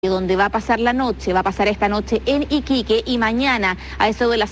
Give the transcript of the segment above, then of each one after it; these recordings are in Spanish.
donde va a pasar la noche, va a pasar esta noche en Iquique y mañana a eso de las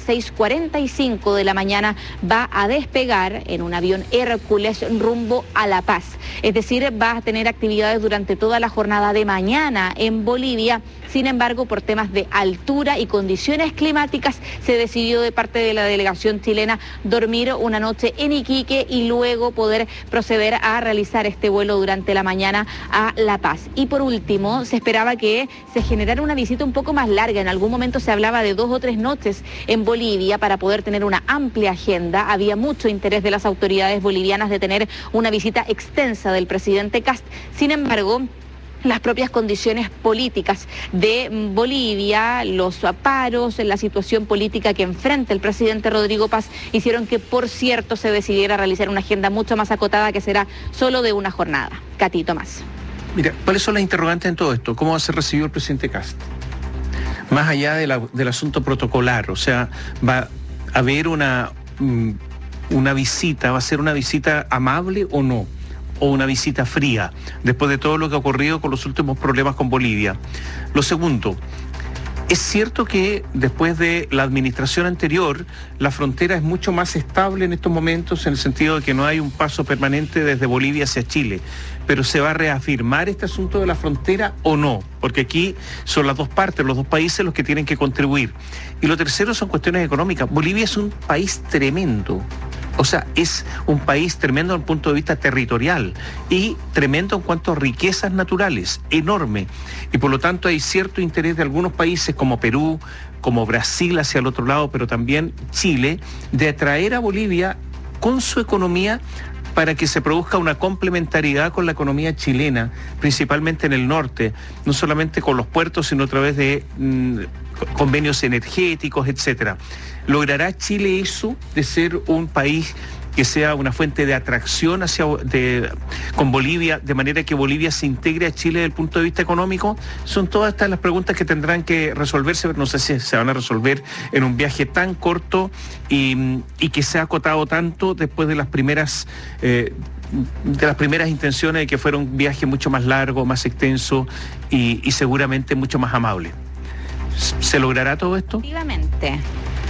6:45 de la mañana va a despegar en un avión Hércules rumbo a La Paz. Es decir, va a tener actividades durante toda la jornada de mañana en Bolivia. Sin embargo, por temas de altura y condiciones climáticas, se decidió de parte de la delegación chilena dormir una noche en Iquique y luego poder proceder a realizar este vuelo durante la mañana a La Paz. Y por último, se esperaba que se generara una visita un poco más larga. En algún momento se hablaba de 2 o 3 noches en Bolivia para poder tener una amplia agenda. Había mucho interés de las autoridades bolivianas de tener una visita extensa del presidente Kast. Sin embargo, las propias condiciones políticas de Bolivia, los paros, la situación política que enfrenta el presidente Rodrigo Paz, hicieron que, por cierto, se decidiera realizar una agenda mucho más acotada que será solo de una jornada. Katy, Tomás. Mira, ¿cuáles son las interrogantes en todo esto? ¿Cómo va a ser recibido el presidente Kast? Más allá del asunto protocolar, o sea, va a haber una visita, ¿va a ser una visita amable o no? O una visita fría, después de todo lo que ha ocurrido con los últimos problemas con Bolivia. Lo segundo, es cierto que después de la administración anterior, la frontera es mucho más estable en estos momentos, en el sentido de que no hay un paso permanente desde Bolivia hacia Chile, pero ¿se va a reafirmar este asunto de la frontera o no? Porque aquí son las dos partes, los dos países los que tienen que contribuir. Y lo tercero son cuestiones económicas. Bolivia es un país tremendo. O sea, es un país tremendo desde el punto de vista territorial y tremendo en cuanto a riquezas naturales, enorme. Y por lo tanto hay cierto interés de algunos países como Perú, como Brasil hacia el otro lado, pero también Chile, de atraer a Bolivia con su economía para que se produzca una complementariedad con la economía chilena, principalmente en el norte, no solamente con los puertos, sino a través de convenios energéticos, etcétera. ¿Logrará Chile eso de ser un país que sea una fuente de atracción con Bolivia, de manera que Bolivia se integre a Chile desde el punto de vista económico? Son todas estas las preguntas que tendrán que resolverse, pero no sé si se van a resolver en un viaje tan corto y que se ha acotado tanto después de las primeras intenciones de que fuera un viaje mucho más largo, más extenso y seguramente mucho más amable. ¿Se logrará todo esto? Efectivamente.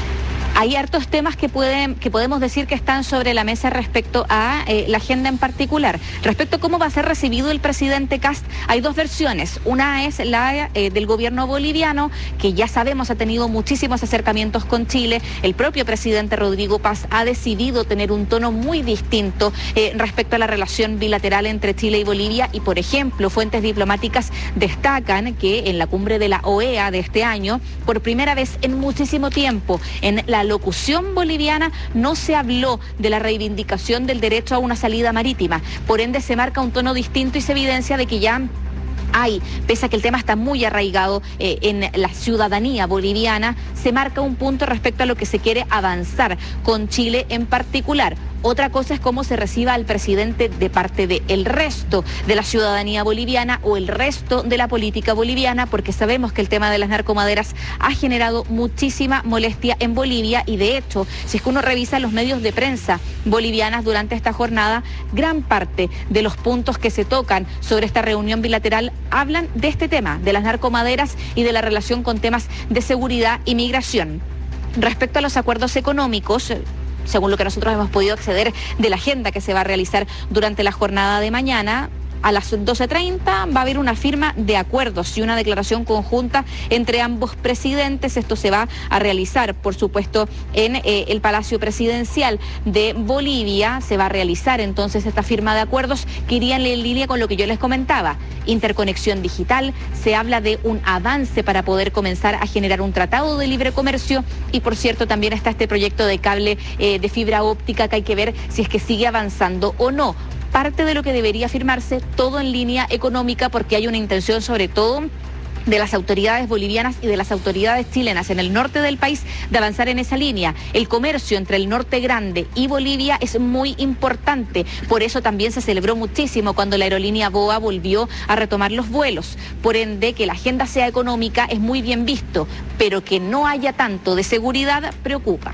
Hay hartos temas que podemos decir que están sobre la mesa respecto a la agenda en particular. Respecto a cómo va a ser recibido el presidente Kast, hay 2 versiones. Una es la del gobierno boliviano, que ya sabemos ha tenido muchísimos acercamientos con Chile. El propio presidente Rodrigo Paz ha decidido tener un tono muy distinto respecto a la relación bilateral entre Chile y Bolivia. Y, por ejemplo, fuentes diplomáticas destacan que en la cumbre de la OEA de este año, por primera vez en muchísimo tiempo, en la locución boliviana no se habló de la reivindicación del derecho a una salida marítima. Por ende, se marca un tono distinto y se evidencia de que ya hay, pese a que el tema está muy arraigado en la ciudadanía boliviana, se marca un punto respecto a lo que se quiere avanzar con Chile en particular. Otra cosa es cómo se reciba al presidente de parte del resto de la ciudadanía boliviana o el resto de la política boliviana, porque sabemos que el tema de las narcomaderas ha generado muchísima molestia en Bolivia y, de hecho, si es que uno revisa los medios de prensa bolivianas durante esta jornada, gran parte de los puntos que se tocan sobre esta reunión bilateral hablan de este tema, de las narcomaderas y de la relación con temas de seguridad y migración. Respecto a los acuerdos económicos, según lo que nosotros hemos podido acceder de la agenda que se va a realizar durante la jornada de mañana, a las 12:30 va a haber una firma de acuerdos y una declaración conjunta entre ambos presidentes. Esto se va a realizar, por supuesto, en el Palacio Presidencial de Bolivia. Se va a realizar entonces esta firma de acuerdos que irían en línea con lo que yo les comentaba. Interconexión digital, se habla de un avance para poder comenzar a generar un tratado de libre comercio y, por cierto, también está este proyecto de cable de fibra óptica que hay que ver si es que sigue avanzando o no. Parte de lo que debería firmarse, todo en línea económica, porque hay una intención sobre todo de las autoridades bolivianas y de las autoridades chilenas en el norte del país de avanzar en esa línea. El comercio entre el norte grande y Bolivia es muy importante, por eso también se celebró muchísimo cuando la aerolínea BOA volvió a retomar los vuelos. Por ende, que la agenda sea económica es muy bien visto, pero que no haya tanto de seguridad preocupa.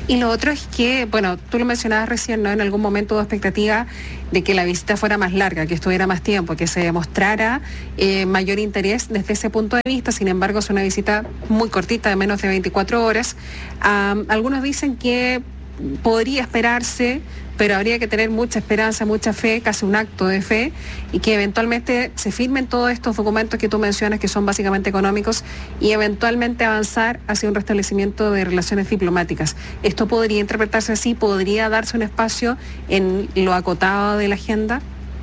Y lo otro es que, bueno, tú lo mencionabas recién, ¿no? En algún momento hubo expectativa de que la visita fuera más larga, que estuviera más tiempo, que se demostrara mayor interés desde ese punto de vista. Sin embargo, es una visita muy cortita, de menos de 24 horas. Algunos dicen que podría esperarse, pero habría que tener mucha esperanza, mucha fe, casi un acto de fe, y que eventualmente se firmen todos estos documentos que tú mencionas, que son básicamente económicos, y eventualmente avanzar hacia un restablecimiento de relaciones diplomáticas. ¿Esto podría interpretarse así? ¿Podría darse un espacio en lo acotado de la agenda?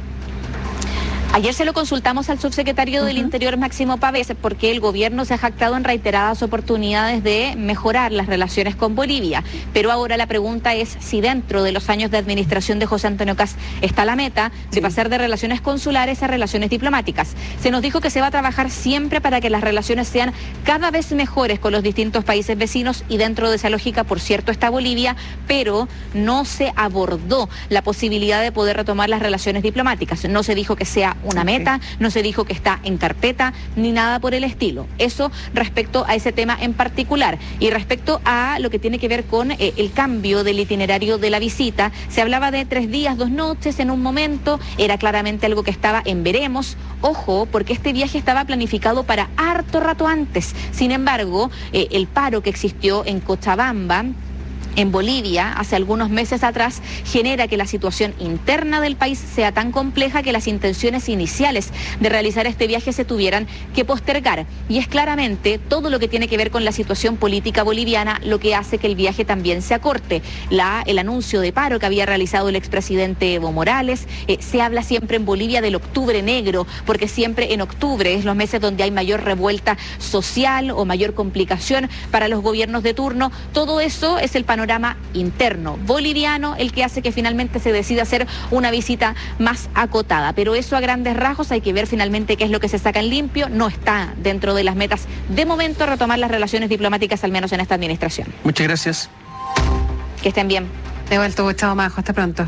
Ayer se lo consultamos al subsecretario del Interior, Máximo Pavés, porque el gobierno se ha jactado en reiteradas oportunidades de mejorar las relaciones con Bolivia. Pero ahora la pregunta es si dentro de los años de administración de José Antonio Kast está la meta de pasar de relaciones consulares a relaciones diplomáticas. Se nos dijo que se va a trabajar siempre para que las relaciones sean cada vez mejores con los distintos países vecinos, y dentro de esa lógica, por cierto, está Bolivia, pero no se abordó la posibilidad de poder retomar las relaciones diplomáticas. No se dijo que sea una meta, no se dijo que está en carpeta, ni nada por el estilo. Eso respecto a ese tema en particular. Y respecto a lo que tiene que ver con el cambio del itinerario de la visita, se hablaba de 3 días, 2 noches en un momento, era claramente algo que estaba en veremos. Ojo, porque este viaje estaba planificado para harto rato antes. Sin embargo, el paro que existió en Cochabamba, en Bolivia, hace algunos meses atrás, genera que la situación interna del país sea tan compleja que las intenciones iniciales de realizar este viaje se tuvieran que postergar. Y es claramente todo lo que tiene que ver con la situación política boliviana lo que hace que el viaje también se acorte. El anuncio de paro que había realizado el expresidente Evo Morales, se habla siempre en Bolivia del octubre negro, porque siempre en octubre es los meses donde hay mayor revuelta social o mayor complicación para los gobiernos de turno. Todo eso es el panorama interno boliviano el que hace que finalmente se decida hacer una visita más acotada. Pero eso a grandes rasgos, hay que ver finalmente qué es lo que se saca en limpio. No está dentro de las metas de momento retomar las relaciones diplomáticas, al menos en esta administración. Muchas gracias. Que estén bien. De vuelta, Gustavo Majo. Hasta pronto.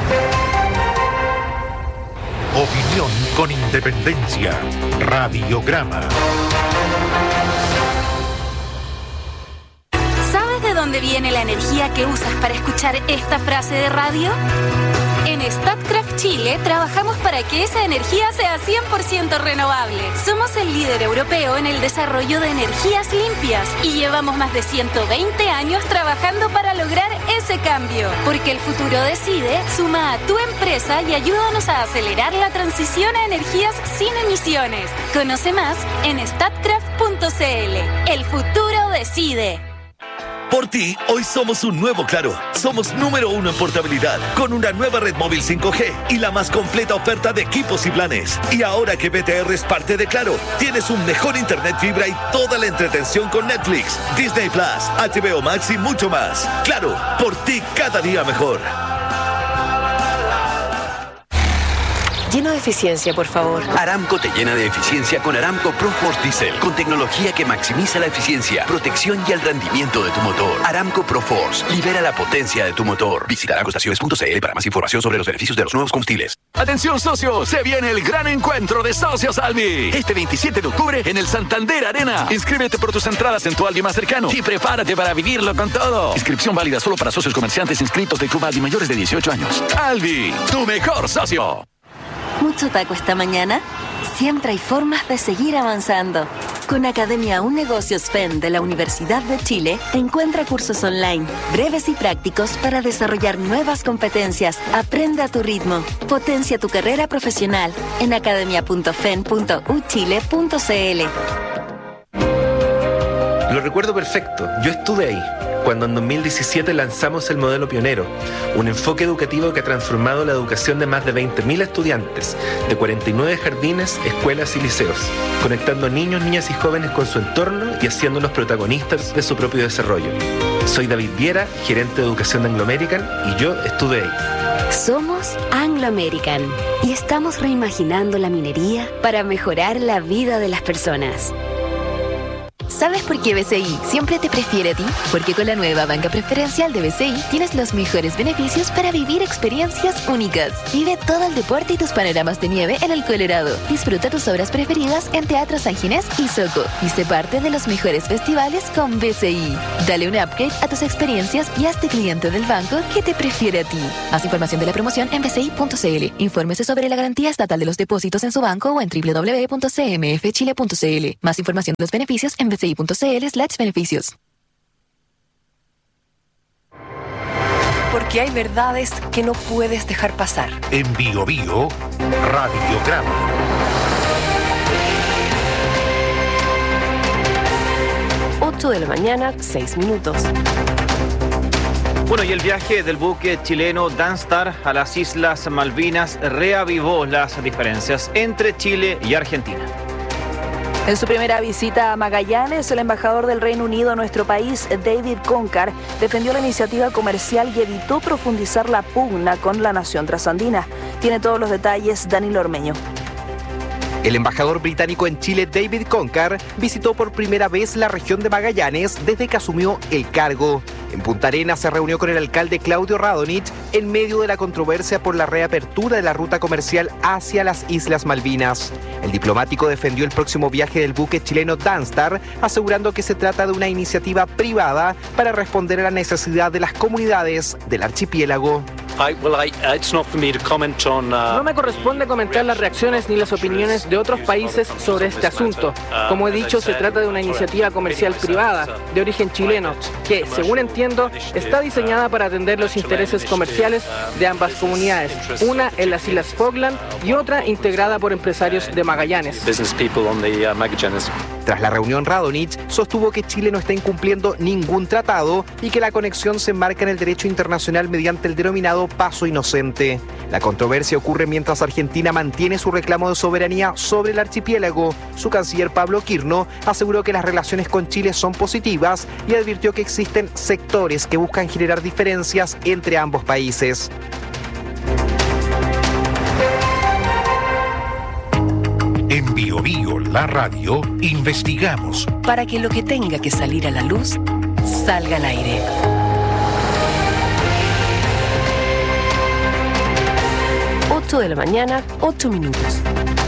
Opinión con independencia. Radiograma. ¿De dónde viene la energía que usas para escuchar esta frase de radio? En Statkraft Chile trabajamos para que esa energía sea 100% renovable. Somos el líder europeo en el desarrollo de energías limpias y llevamos más de 120 años trabajando para lograr ese cambio. Porque el futuro decide, suma a tu empresa y ayúdanos a acelerar la transición a energías sin emisiones. Conoce más en statkraft.cl. El futuro decide. Por ti, hoy somos un nuevo Claro. Somos número 1 en portabilidad, con una nueva red móvil 5G y la más completa oferta de equipos y planes. Y ahora que BTR es parte de Claro, tienes un mejor internet fibra y toda la entretención con Netflix, Disney Plus, HBO Max y mucho más. Claro, por ti cada día mejor. Lleno de eficiencia, por favor. Aramco te llena de eficiencia con Aramco ProForce Diesel, con tecnología que maximiza la eficiencia, protección y el rendimiento de tu motor. Aramco ProForce, libera la potencia de tu motor. Visita aramcoestaciones.cl para más información sobre los beneficios de los nuevos combustibles. Atención, socios, se viene el gran encuentro de Socios Albi. Este 27 de octubre en el Santander Arena. Inscríbete por tus entradas en tu Albi más cercano y prepárate para vivirlo con todo. Inscripción válida solo para socios comerciantes inscritos del Club Albi mayores de 18 años. Albi, tu mejor socio. ¿Mucho taco esta mañana? Siempre hay formas de seguir avanzando. Con Academia Un Negocios FEN de la Universidad de Chile, encuentra cursos online, breves y prácticos para desarrollar nuevas competencias. Aprende a tu ritmo. Potencia tu carrera profesional en academia.fen.uchile.cl. Lo recuerdo perfecto. Yo estuve ahí, cuando en 2017 lanzamos el modelo pionero, un enfoque educativo que ha transformado la educación de más de 20.000 estudiantes, de 49 jardines, escuelas y liceos, conectando a niños, niñas y jóvenes con su entorno y haciéndolos protagonistas de su propio desarrollo. Soy David Viera, gerente de educación de Anglo American, y yo estuve ahí. Somos Anglo American y estamos reimaginando la minería para mejorar la vida de las personas. ¿Sabes por qué BCI siempre te prefiere a ti? Porque con la nueva banca preferencial de BCI tienes los mejores beneficios para vivir experiencias únicas. Vive todo el deporte y tus panoramas de nieve en el Colorado. Disfruta tus obras preferidas en Teatro San Ginés y Soco. Y sé parte de los mejores festivales con BCI. Dale un upgrade a tus experiencias y hazte cliente del banco que te prefiere a ti. Más información de la promoción en bci.cl. Infórmese sobre la garantía estatal de los depósitos en su banco o en www.cmfchile.cl. Más información de los beneficios en bci.cl/beneficios. Porque hay verdades que no puedes dejar pasar. En Bio Bio, Radiograma. De la mañana, 6 minutos. Bueno, y el viaje del buque chileno Danstar a las Islas Malvinas reavivó las diferencias entre Chile y Argentina. En su primera visita a Magallanes, el embajador del Reino Unido a nuestro país, David Concar, defendió la iniciativa comercial y evitó profundizar la pugna con la nación trasandina. Tiene todos los detalles Danilo Ormeño. El embajador británico en Chile, David Concar, visitó por primera vez la región de Magallanes desde que asumió el cargo. En Punta Arenas se reunió con el alcalde Claudio Radonich en medio de la controversia por la reapertura de la ruta comercial hacia las Islas Malvinas. El diplomático defendió el próximo viaje del buque chileno Danstar, asegurando que se trata de una iniciativa privada para responder a la necesidad de las comunidades del archipiélago. No me corresponde comentar las reacciones ni las opiniones de otros países sobre este asunto. Como he dicho, se trata de una iniciativa comercial privada, de origen chileno, que, según entiendo, está diseñada para atender los intereses comerciales de ambas comunidades, una en las Islas Falkland y otra integrada por empresarios de Magallanes. Tras la reunión, Radonich sostuvo que Chile no está incumpliendo ningún tratado y que la conexión se enmarca en el derecho internacional mediante el denominado paso inocente. La controversia ocurre mientras Argentina mantiene su reclamo de soberanía sobre el archipiélago. Su canciller Pablo Quirno aseguró que las relaciones con Chile son positivas y advirtió que existen sectores que buscan generar diferencias entre ambos países. En Bio Bio, la radio, investigamos para que lo que tenga que salir a la luz salga al aire. 8 de la mañana, 8 minutos.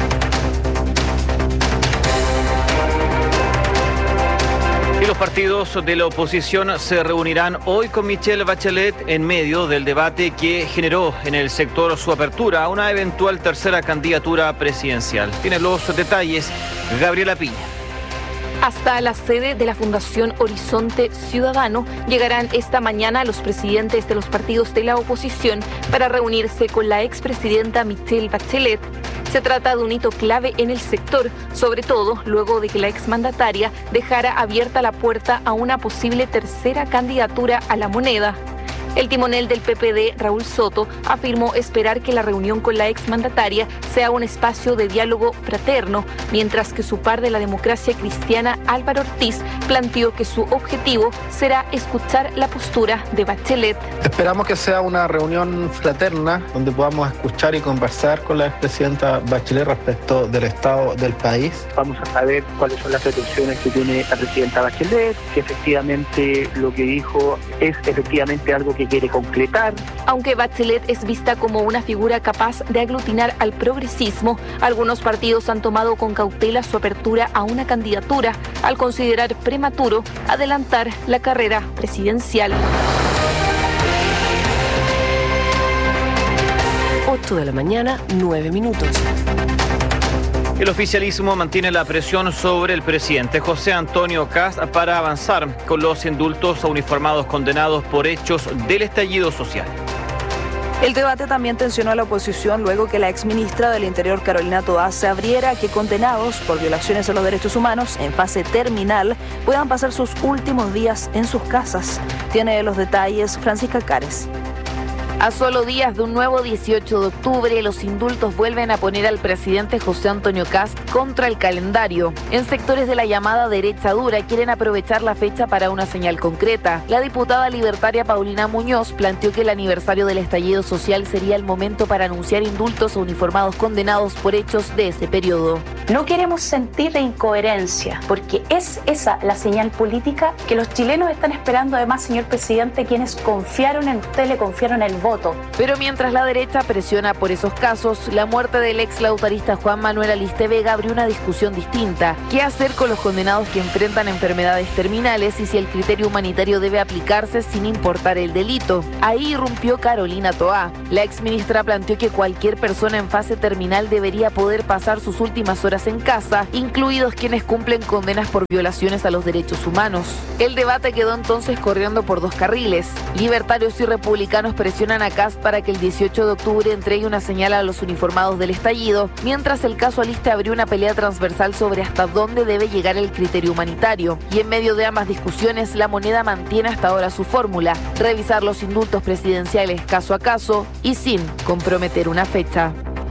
Y los partidos de la oposición se reunirán hoy con Michelle Bachelet en medio del debate que generó en el sector su apertura a una eventual tercera candidatura presidencial. Tiene los detalles Gabriela Piña. Hasta la sede de la Fundación Horizonte Ciudadano llegarán esta mañana los presidentes de los partidos de la oposición para reunirse con la expresidenta Michelle Bachelet. Se trata de un hito clave en el sector, sobre todo luego de que la exmandataria dejara abierta la puerta a una posible tercera candidatura a la moneda. El timonel del PPD, Raúl Soto, afirmó esperar que la reunión con la exmandataria sea un espacio de diálogo fraterno, mientras que su par de la democracia cristiana, Álvaro Ortiz, planteó que su objetivo será escuchar la postura de Bachelet. Esperamos que sea una reunión fraterna, donde podamos escuchar y conversar con la expresidenta Bachelet respecto del estado del país. Vamos a saber cuáles son las pretensiones que tiene la presidenta Bachelet, que efectivamente lo que dijo es efectivamente algo que quiere concretar. Aunque Bachelet es vista como una figura capaz de aglutinar al progresismo, algunos partidos han tomado con cautela su apertura a una candidatura al considerar prematuro adelantar la carrera presidencial. 8 de la mañana, 9 minutos. El oficialismo mantiene la presión sobre el presidente José Antonio Kast para avanzar con los indultos a uniformados condenados por hechos del estallido social. El debate también tensionó a la oposición luego que la exministra del Interior, Carolina Toá, se abriera a que condenados por violaciones a los derechos humanos en fase terminal puedan pasar sus últimos días en sus casas. Tiene los detalles Francisca Cares. A solo días de un nuevo 18 de octubre, los indultos vuelven a poner al presidente José Antonio Kast contra el calendario. En sectores de la llamada derecha dura quieren aprovechar la fecha para una señal concreta. La diputada libertaria Paulina Muñoz planteó que el aniversario del estallido social sería el momento para anunciar indultos a uniformados condenados por hechos de ese periodo. No queremos sentir de incoherencia, porque es esa la señal política que los chilenos están esperando. Además, señor presidente, quienes confiaron en usted, le confiaron el voto. Pero mientras la derecha presiona por esos casos, la muerte del ex lautarista Juan Manuel Aliste Vega abrió una discusión distinta. ¿Qué hacer con los condenados que enfrentan enfermedades terminales y si el criterio humanitario debe aplicarse sin importar el delito? Ahí irrumpió Carolina Toá. La exministra planteó que cualquier persona en fase terminal debería poder pasar sus últimas horas en casa, incluidos quienes cumplen condenas por violaciones a los derechos humanos. El debate quedó entonces corriendo por dos carriles. Libertarios y republicanos presionan a Kast para que el 18 de octubre entregue una señal a los uniformados del estallido, mientras el caso Aliste abrió una pelea transversal sobre hasta dónde debe llegar el criterio humanitario. Y en medio de ambas discusiones, la moneda mantiene hasta ahora su fórmula: revisar los indultos presidenciales caso a caso y sin comprometer una fecha.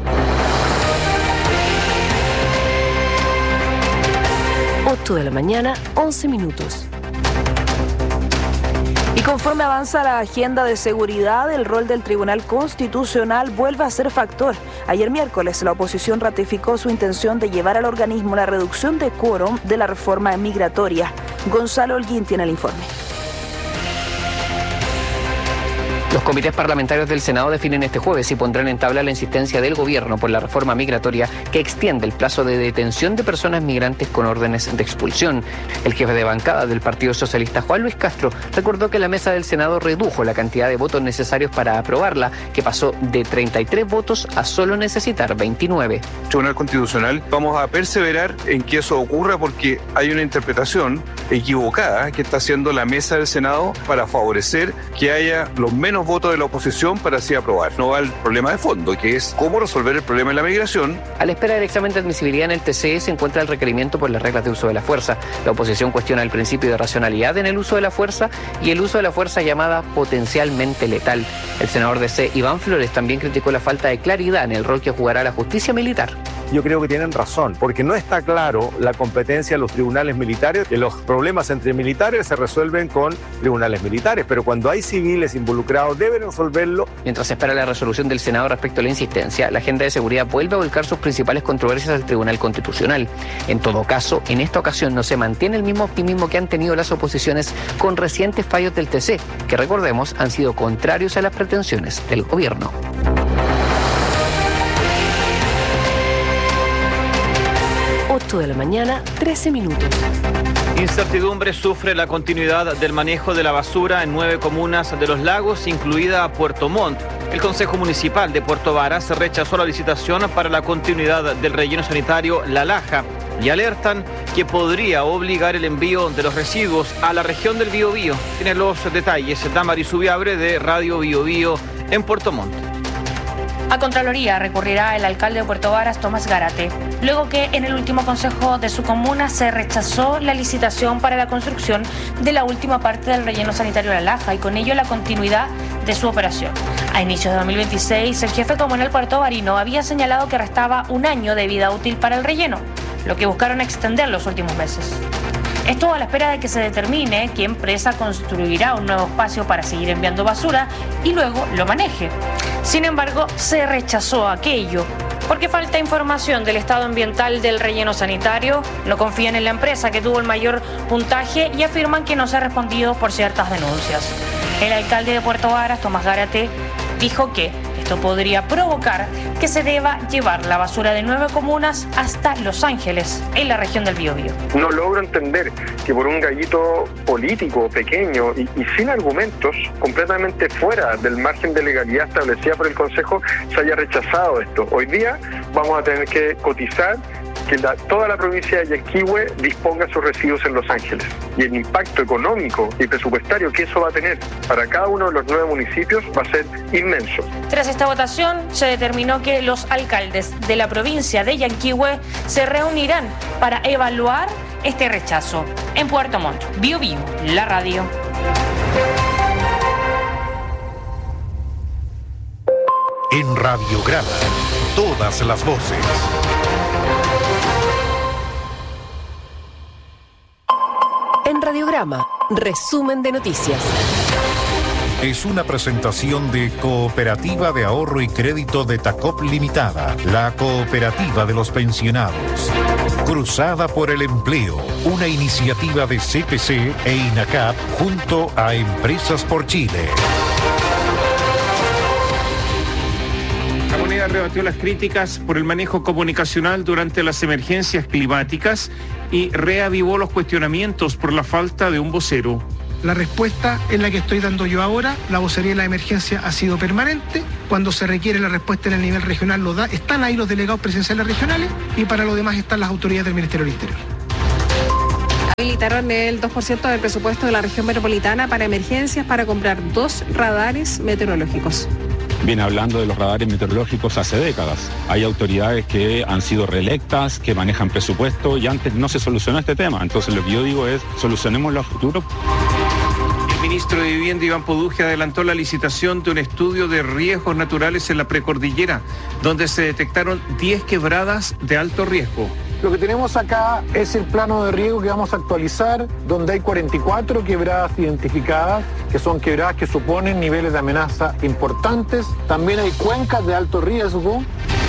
8 de la mañana, 11 minutos. Y conforme avanza la agenda de seguridad, el rol del Tribunal Constitucional vuelve a ser factor. Ayer miércoles, la oposición ratificó su intención de llevar al organismo la reducción de quórum de la reforma migratoria. Gonzalo Holguín tiene el informe. Los comités parlamentarios del Senado definen este jueves y pondrán en tabla la insistencia del gobierno por la reforma migratoria que extiende el plazo de detención de personas migrantes con órdenes de expulsión. El jefe de bancada del Partido Socialista, Juan Luis Castro, recordó que la mesa del Senado redujo la cantidad de votos necesarios para aprobarla, que pasó de 33 votos a solo necesitar 29. Tribunal Constitucional, vamos a perseverar en que eso ocurra porque hay una interpretación equivocada que está haciendo la mesa del Senado para favorecer que haya los menos votos de la oposición para así aprobar. No va al problema de fondo, que es cómo resolver el problema de la migración. A la espera del examen de admisibilidad en el TC se encuentra el requerimiento por las reglas de uso de la fuerza. La oposición cuestiona el principio de racionalidad en el uso de la fuerza y el uso de la fuerza llamada potencialmente letal. El senador DC, Iván Flores, también criticó la falta de claridad en el rol que jugará la justicia militar. Yo creo que tienen razón, porque no está claro la competencia de los tribunales militares, que los problemas entre militares se resuelven con tribunales militares, pero cuando hay civiles involucrados deben resolverlo. Mientras se espera la resolución del Senado respecto a la insistencia, la agenda de seguridad vuelve a volcar sus principales controversias al Tribunal Constitucional. En todo caso, en esta ocasión no se mantiene el mismo optimismo que han tenido las oposiciones con recientes fallos del TC, que recordemos han sido contrarios a las pretensiones del gobierno. 8 de la mañana, 13 minutos. Incertidumbre sufre la continuidad del manejo de la basura en 9 comunas de Los Lagos, incluida Puerto Montt. El Consejo Municipal de Puerto Varas rechazó la licitación para la continuidad del relleno sanitario La Laja y alertan que podría obligar el envío de los residuos a la región del Biobío. Tiene los detalles Damaris Ubiabre de Radio Biobío en Puerto Montt. A Contraloría recurrirá el alcalde de Puerto Varas, Tomás Gárate, luego que en el último consejo de su comuna se rechazó la licitación para la construcción de la última parte del relleno sanitario La Laja y con ello la continuidad de su operación. A inicios de 2026, el jefe comunal puertovarino había señalado que restaba un año de vida útil para el relleno, lo que buscaron extender los últimos meses. Esto a la espera de que se determine qué empresa construirá un nuevo espacio para seguir enviando basura y luego lo maneje. Sin embargo, se rechazó aquello porque falta información del estado ambiental del relleno sanitario, no confían en la empresa que tuvo el mayor puntaje y afirman que no se ha respondido por ciertas denuncias. El alcalde de Puerto Varas, Tomás Gárate, dijo que esto podría provocar que se deba llevar la basura de 9 comunas hasta Los Ángeles, en la región del Biobío. No logro entender que por un gallito político pequeño y sin argumentos, completamente fuera del margen de legalidad establecida por el Consejo, se haya rechazado esto. Hoy día vamos a tener que cotizar que toda la provincia de Yanquihue disponga sus residuos en Los Ángeles. Y el impacto económico y presupuestario que eso va a tener para cada uno de los 9 municipios va a ser inmenso. Tras esta votación, se determinó que los alcaldes de la provincia de Yanquihue se reunirán para evaluar este rechazo. En Puerto Montt, Biobío, la radio. En Radiograma, todas las voces. En Radiograma, resumen de noticias. Es una presentación de Cooperativa de Ahorro y Crédito de Tacop Limitada, la cooperativa de los pensionados. Cruzada por el Empleo, una iniciativa de CPC e INACAP junto a Empresas por Chile. La moneda rebatió las críticas por el manejo comunicacional durante las emergencias climáticas y reavivó los cuestionamientos por la falta de un vocero. La respuesta es la que estoy dando yo ahora. La vocería de la emergencia ha sido permanente. Cuando se requiere la respuesta en el nivel regional lo da. Están ahí los delegados presidenciales regionales y para lo demás están las autoridades del Ministerio del Interior. Habilitaron el 2% del presupuesto de la región metropolitana para emergencias para comprar 2 radares meteorológicos. Viene hablando de los radares meteorológicos hace décadas. Hay autoridades que han sido reelectas, que manejan presupuesto y antes no se solucionó este tema. Entonces lo que yo digo es, solucionémoslo a futuro. El ministro de Vivienda, Iván Poduje, adelantó la licitación de un estudio de riesgos naturales en la precordillera, donde se detectaron 10 quebradas de alto riesgo. Lo que tenemos acá es el plano de riesgo que vamos a actualizar, donde hay 44 quebradas identificadas, que son quebradas que suponen niveles de amenaza importantes. También hay cuencas de alto riesgo.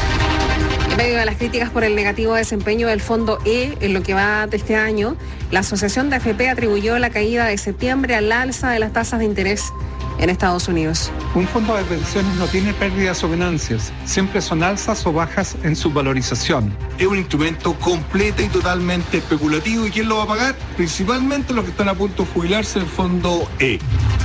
En medio de las críticas por el negativo desempeño del Fondo E en lo que va de este año, la Asociación de AFP atribuyó la caída de septiembre al alza de las tasas de interés en Estados Unidos. Un fondo de pensiones no tiene pérdidas o ganancias, siempre son alzas o bajas en su valorización. Es un instrumento completo y totalmente especulativo. ¿Y quién lo va a pagar? Principalmente los que están a punto de jubilarse del Fondo E.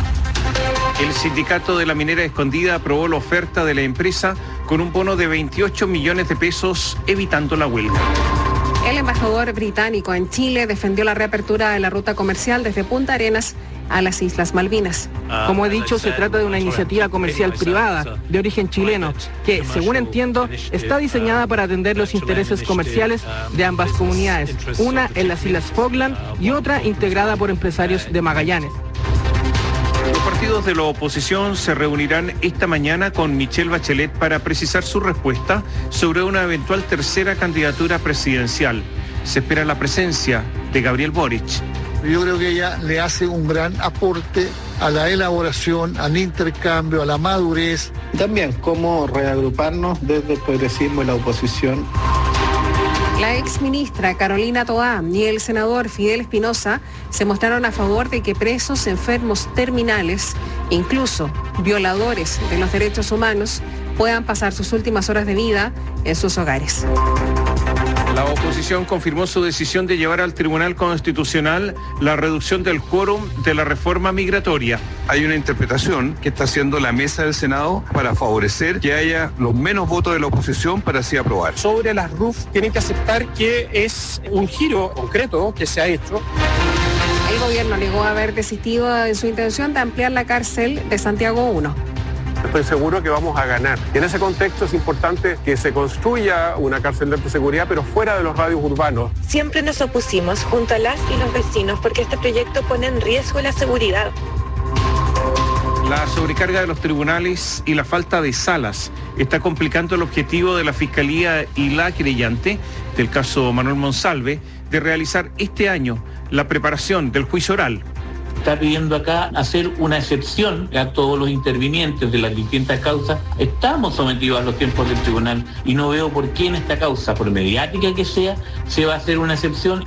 El sindicato de la minera Escondida aprobó la oferta de la empresa con un bono de 28 millones de pesos, evitando la huelga. El embajador británico en Chile defendió la reapertura de la ruta comercial desde Punta Arenas a las Islas Malvinas. Como he dicho, se trata de una iniciativa comercial privada de origen chileno que, según entiendo, está diseñada para atender los intereses comerciales de ambas comunidades, una en las Islas Falkland y otra integrada por empresarios de Magallanes. Los partidos de la oposición se reunirán esta mañana con Michelle Bachelet para precisar su respuesta sobre una eventual tercera candidatura presidencial. Se espera la presencia de Gabriel Boric. Yo creo que ella le hace un gran aporte a la elaboración, al intercambio, a la madurez. Y también cómo reagruparnos desde el progresismo y la oposición. La exministra Carolina Toá y el senador Fidel Espinosa se mostraron a favor de que presos enfermos terminales, incluso violadores de los derechos humanos, puedan pasar sus últimas horas de vida en sus hogares. La oposición confirmó su decisión de llevar al Tribunal Constitucional la reducción del quórum de la reforma migratoria. Hay una interpretación que está haciendo la mesa del Senado para favorecer que haya los menos votos de la oposición para así aprobar. Sobre las RUF tienen que aceptar que es un giro concreto que se ha hecho. El gobierno negó haber desistido en su intención de ampliar la cárcel de Santiago 1. Estoy seguro que vamos a ganar. Y en ese contexto es importante que se construya una cárcel de alta seguridad, pero fuera de los radios urbanos. Siempre nos opusimos junto a las y los vecinos porque este proyecto pone en riesgo la seguridad. La sobrecarga de los tribunales y la falta de salas está complicando el objetivo de la Fiscalía y la querellante del caso Manuel Monsalve de realizar este año la preparación del juicio oral. Está pidiendo acá hacer una excepción a todos los intervinientes de las distintas causas. Estamos sometidos a los tiempos del tribunal y no veo por qué en esta causa, por mediática que sea, se va a hacer una excepción.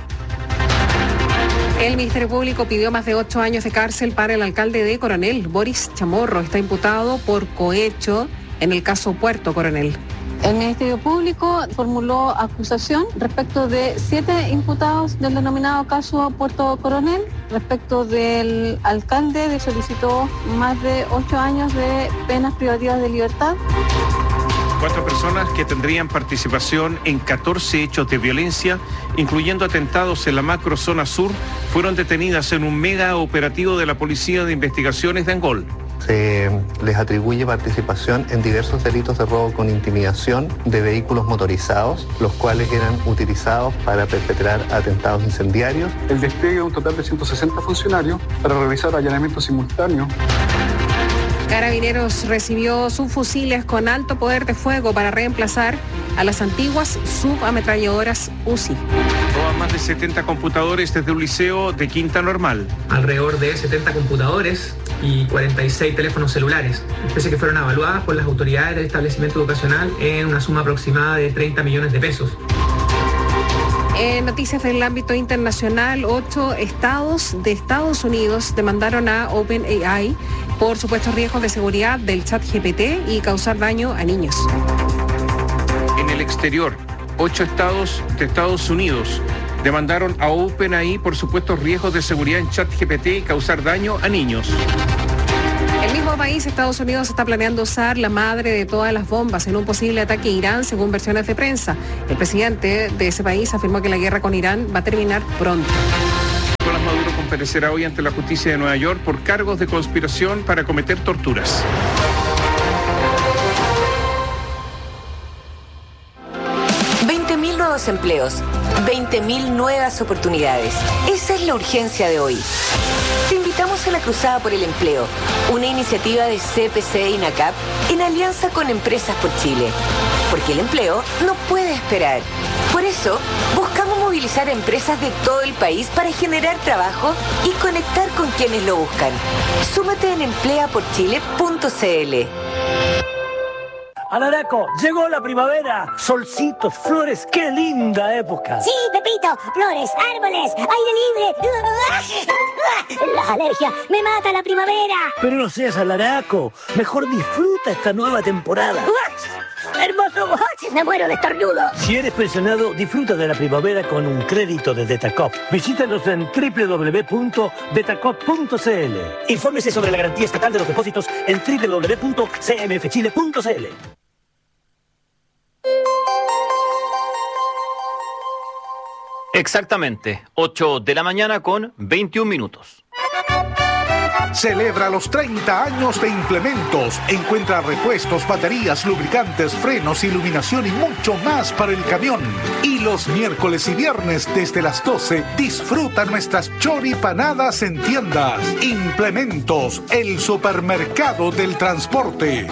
El Ministerio Público pidió más de 8 años de cárcel para el alcalde de Coronel, Boris Chamorro. Está imputado por cohecho en el caso Puerto Coronel. El Ministerio Público formuló acusación respecto de 7 imputados del denominado caso Puerto Coronel. Respecto del alcalde, le solicitó más de 8 años de penas privativas de libertad. 4 personas que tendrían participación en 14 hechos de violencia, incluyendo atentados en la macrozona sur, fueron detenidas en un mega operativo de la Policía de Investigaciones de Angol. Se les atribuye participación en diversos delitos de robo con intimidación de vehículos motorizados, los cuales eran utilizados para perpetrar atentados incendiarios. El despliegue de un total de 160 funcionarios para realizar allanamientos simultáneos. Carabineros recibió subfusiles con alto poder de fuego para reemplazar a las antiguas subametralladoras UCI. Roban más de 70 computadores desde un liceo de Quinta Normal. Alrededor de 70 computadores y 46 teléfonos celulares, especies que fueron evaluadas por las autoridades del establecimiento educacional en una suma aproximada de 30 millones de pesos. En noticias del ámbito internacional, 8 estados de Estados Unidos demandaron a OpenAI por supuestos riesgos de seguridad del ChatGPT y causar daño a niños. En el exterior, 8 estados de Estados Unidos demandaron a OpenAI por supuestos riesgos de seguridad en ChatGPT y causar daño a niños. El mismo país, Estados Unidos, está planeando usar la madre de todas las bombas en un posible ataque a Irán, según versiones de prensa. El presidente de ese país afirmó que la guerra con Irán va a terminar pronto. Nicolás Maduro comparecerá hoy ante la justicia de Nueva York por cargos de conspiración para cometer torturas. Nuevos empleos, 20.000 nuevas oportunidades. Esa es la urgencia de hoy. Te invitamos a la Cruzada por el Empleo, una iniciativa de CPC e INACAP en alianza con Empresas por Chile. Porque el empleo no puede esperar. Por eso, buscamos movilizar a empresas de todo el país para generar trabajo y conectar con quienes lo buscan. Súmate en empleaporchile.cl. Alaraco, llegó la primavera. Solcitos, flores, qué linda época. Sí, Pepito, flores, árboles, aire libre. La alergia me mata la primavera. Pero no seas alaraco, mejor disfruta esta nueva temporada. ¡Hermoso! Me muero de estornudo. Si eres pensionado, disfruta de la primavera con un crédito de Detacop. Visítanos en www.detacop.cl. Infórmese sobre la garantía estatal de los depósitos en www.cmfchile.cl. Exactamente, 8 de la mañana con 21 minutos. Celebra los 30 años de Implementos. Encuentra repuestos, baterías, lubricantes, frenos, iluminación y mucho más para el camión. Y los miércoles y viernes desde las 12 disfruta nuestras choripanadas en tiendas. Implementos, el supermercado del transporte.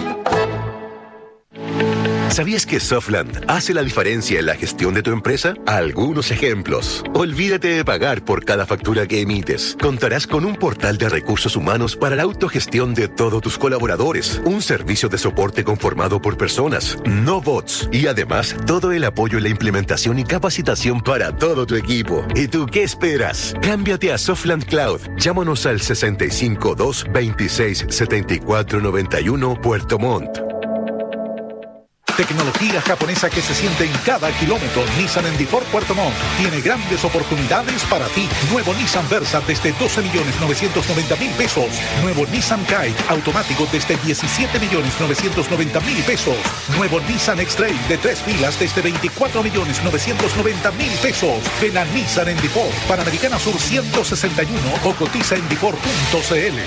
¿Sabías que Softland hace la diferencia en la gestión de tu empresa? Algunos ejemplos. Olvídate de pagar por cada factura que emites. Contarás con un portal de recursos humanos para la autogestión de todos tus colaboradores. Un servicio de soporte conformado por personas, no bots. Y además, todo el apoyo en la implementación y capacitación para todo tu equipo. ¿Y tú qué esperas? Cámbiate a Softland Cloud. Llámanos al 652 26 74 91 Puerto Montt. Tecnología japonesa que se siente en cada kilómetro. Nissan Endifor Puerto Montt tiene grandes oportunidades para ti. Nuevo Nissan Versa desde 12.990.000 pesos. Nuevo Nissan Kite automático desde 17.990.000 pesos. Nuevo Nissan X-Trail de 3 filas desde 24.990.000 pesos. Ven a Nissan Endifor, Panamericana Sur 161 o cotiza en endifor.cl.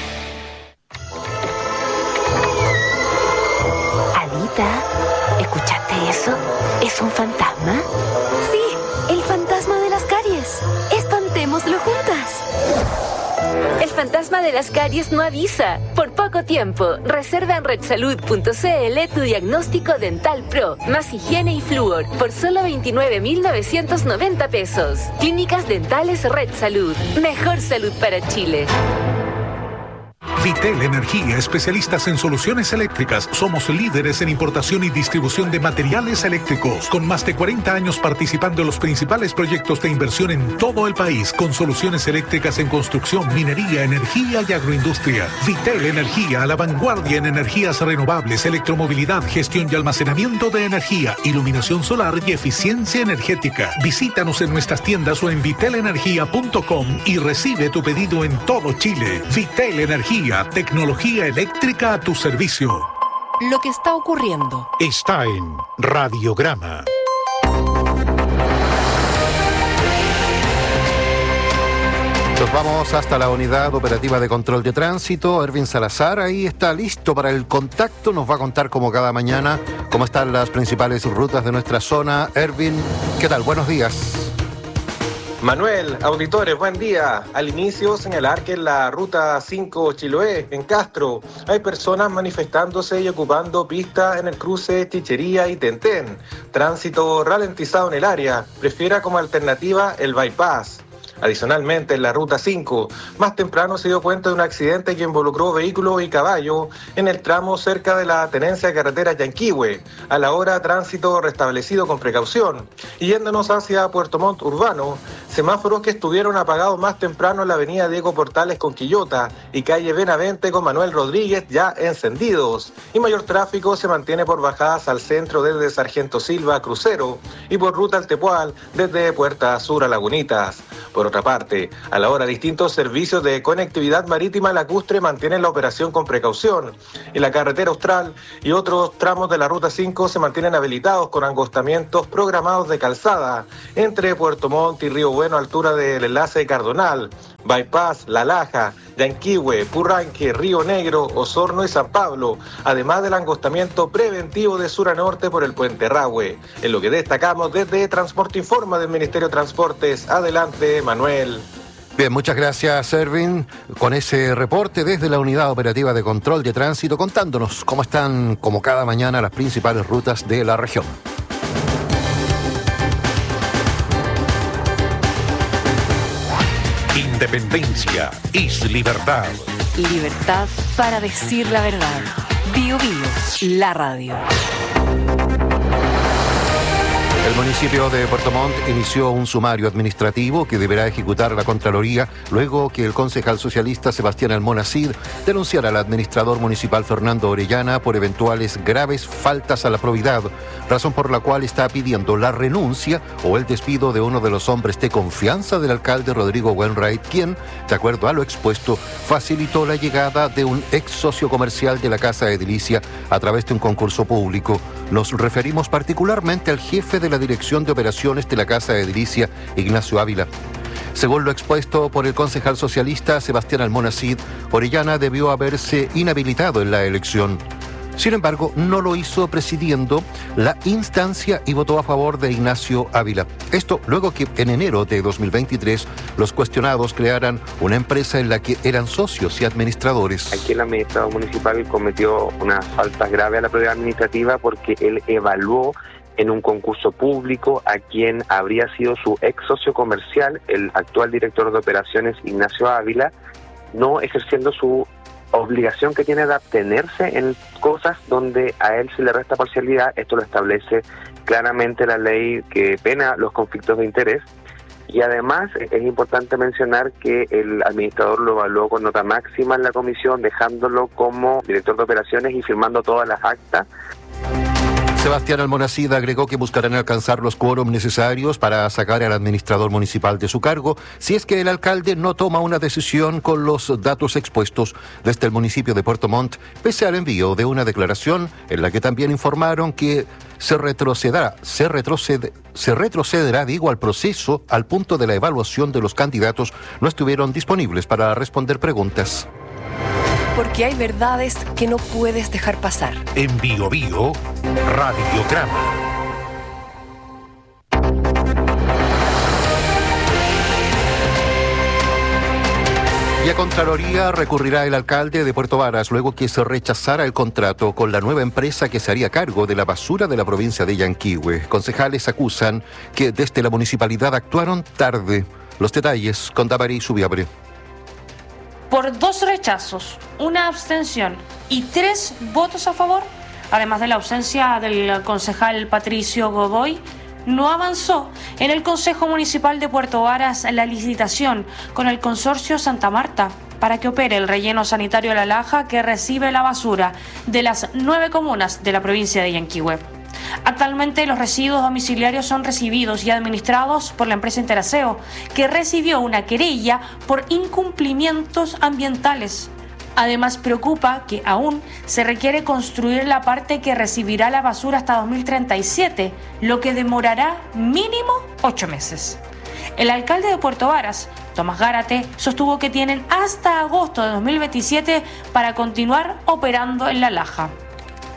Anita, ¿escuchaste eso? ¿Es un fantasma? Sí, el fantasma de las caries. Espantémoslo juntas. El fantasma de las caries no avisa. Por poco tiempo, reserva en redsalud.cl tu diagnóstico dental pro, más higiene y flúor, por solo 29.990 pesos. Clínicas Dentales Red Salud. Mejor salud para Chile. Vitel Energía, especialistas en soluciones eléctricas. Somos líderes en importación y distribución de materiales eléctricos, con más de 40 años participando en los principales proyectos de inversión en todo el país, con soluciones eléctricas en construcción, minería, energía y agroindustria. Vitel Energía, a la vanguardia en energías renovables, electromovilidad, gestión y almacenamiento de energía, iluminación solar y eficiencia energética. Visítanos en nuestras tiendas o en vitelenergia.com y recibe tu pedido en todo Chile. Vitel Energía, tecnología eléctrica a tu servicio. Lo que está ocurriendo está en Radiograma. Nos vamos hasta la unidad operativa de control de tránsito. Erwin Salazar ahí está listo para el contacto. Nos va a contar como cada mañana cómo están las principales rutas de nuestra zona. Erwin, ¿qué tal? Buenos días. Manuel, auditores, buen día. Al inicio señalar que en la ruta 5 Chiloé, en Castro, hay personas manifestándose y ocupando pistas en el cruce Chichería y Tentén. Tránsito ralentizado en el área. Prefiera como alternativa el bypass. Adicionalmente, en la ruta 5, más temprano se dio cuenta de un accidente que involucró vehículo y caballo en el tramo cerca de la tenencia carretera Yanquihue. A la hora, tránsito restablecido con precaución. Y yéndonos hacia Puerto Montt urbano, semáforos que estuvieron apagados más temprano en la avenida Diego Portales con Quillota y calle Benavente con Manuel Rodríguez ya encendidos. Y mayor tráfico se mantiene por bajadas al centro desde Sargento Silva a Crucero y por ruta al Tepual desde Puerta Sur a Lagunitas. Por otra parte, a la hora distintos servicios de conectividad marítima lacustre mantienen la operación con precaución. Y la carretera austral y otros tramos de la ruta 5 se mantienen habilitados con angostamientos programados de calzada entre Puerto Montt y Río Bueno a altura del enlace de Cardonal, Bypass, La Laja, Yanquihue, Purranque, Río Negro, Osorno y San Pablo, además del angostamiento preventivo de sur a norte por el puente Rahue. En lo que destacamos desde Transporte Informa del Ministerio de Transportes. Adelante, Manuel. Bien, muchas gracias, Erwin, con ese reporte desde la Unidad Operativa de Control de Tránsito, contándonos cómo están, como cada mañana, las principales rutas de la región. Independencia es libertad. Libertad para decir la verdad. Bio Bio, la radio. El municipio de Puerto Montt inició un sumario administrativo que deberá ejecutar la Contraloría luego que el concejal socialista Sebastián Almonacid denunciara al administrador municipal Fernando Orellana por eventuales graves faltas a la probidad, razón por la cual está pidiendo la renuncia o el despido de uno de los hombres de confianza del alcalde Rodrigo Wainwright, quien, de acuerdo a lo expuesto, facilitó la llegada de un ex socio comercial de la Casa Edilicia a través de un concurso público. Nos referimos particularmente al jefe de la Dirección de Operaciones de la Casa Edilicia, Ignacio Ávila. Según lo expuesto por el concejal socialista Sebastián Almonacid, Orellana debió haberse inhabilitado en la elección. Sin embargo, no lo hizo presidiendo la instancia y votó a favor de Ignacio Ávila. Esto luego que en enero de 2023 los cuestionados crearan una empresa en la que eran socios y administradores. Aquí el administrador municipal cometió unas faltas graves a la probidad administrativa porque él evaluó en un concurso público a quien habría sido su ex socio comercial, el actual director de operaciones Ignacio Ávila, no ejerciendo su obligación que tiene de abstenerse en cosas donde a él se le resta parcialidad. Esto lo establece claramente la ley que pena los conflictos de interés. Y además es importante mencionar que el administrador lo evaluó con nota máxima en la comisión, dejándolo como director de operaciones y firmando todas las actas. Sebastián Almonacid agregó que buscarán alcanzar los quórum necesarios para sacar al administrador municipal de su cargo si es que el alcalde no toma una decisión con los datos expuestos desde el municipio de Puerto Montt, pese al envío de una declaración en la que también informaron que se retrocederá al proceso al punto de la evaluación de los candidatos no estuvieron disponibles para responder preguntas. Porque hay verdades que no puedes dejar pasar. En Bio Bio, Radiograma. Y a Contraloría recurrirá el alcalde de Puerto Varas luego que se rechazara el contrato con la nueva empresa que se haría cargo de la basura de la provincia de Yanquihue. Concejales acusan que desde la municipalidad actuaron tarde. Los detalles con Damaris Subiabre. Por 2 rechazos, una abstención y 3 votos a favor, además de la ausencia del concejal Patricio Godoy, no avanzó en el Consejo Municipal de Puerto Varas la licitación con el consorcio Santa Marta para que opere el relleno sanitario La Laja que recibe la basura de las 9 comunas de la provincia de Yanquihue. Actualmente los residuos domiciliarios son recibidos y administrados por la empresa Interaseo, que recibió una querella por incumplimientos ambientales. Además, preocupa que aún se requiere construir la parte que recibirá la basura hasta 2037, lo que demorará mínimo 8 meses. El alcalde de Puerto Varas, Tomás Gárate, sostuvo que tienen hasta agosto de 2027 para continuar operando en La Laja.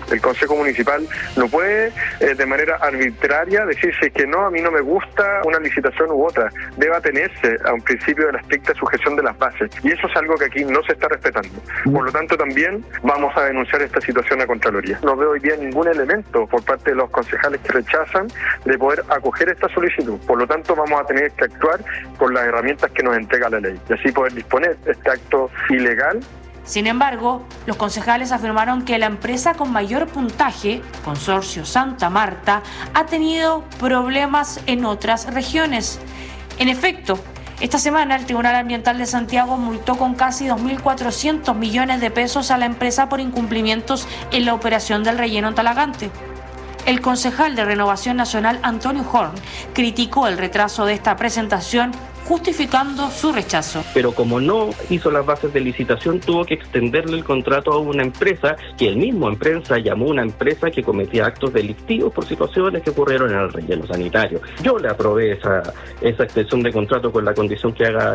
El Consejo Municipal no puede de manera arbitraria decir si es que no, a mí no me gusta una licitación u otra. Debe atenerse a un principio de la estricta sujeción de las bases. Y eso es algo que aquí no se está respetando. Por lo tanto, también vamos a denunciar esta situación a Contraloría. No veo hoy día ningún elemento por parte de los concejales que rechazan de poder acoger esta solicitud. Por lo tanto, vamos a tener que actuar con las herramientas que nos entrega la ley y así poder disponer este acto ilegal. Sin embargo, los concejales afirmaron que la empresa con mayor puntaje, Consorcio Santa Marta, ha tenido problemas en otras regiones. En efecto, esta semana el Tribunal Ambiental de Santiago multó con casi 2.400 millones de pesos a la empresa por incumplimientos en la operación del relleno en Talagante. El concejal de Renovación Nacional, Antonio Horn, criticó el retraso de esta presentación, justificando su rechazo. Pero como no hizo las bases de licitación, tuvo que extenderle el contrato a una empresa que el mismo empresa llamó una empresa que cometía actos delictivos por situaciones que ocurrieron en el relleno sanitario. Yo le aprobé esa extensión de contrato con la condición que haga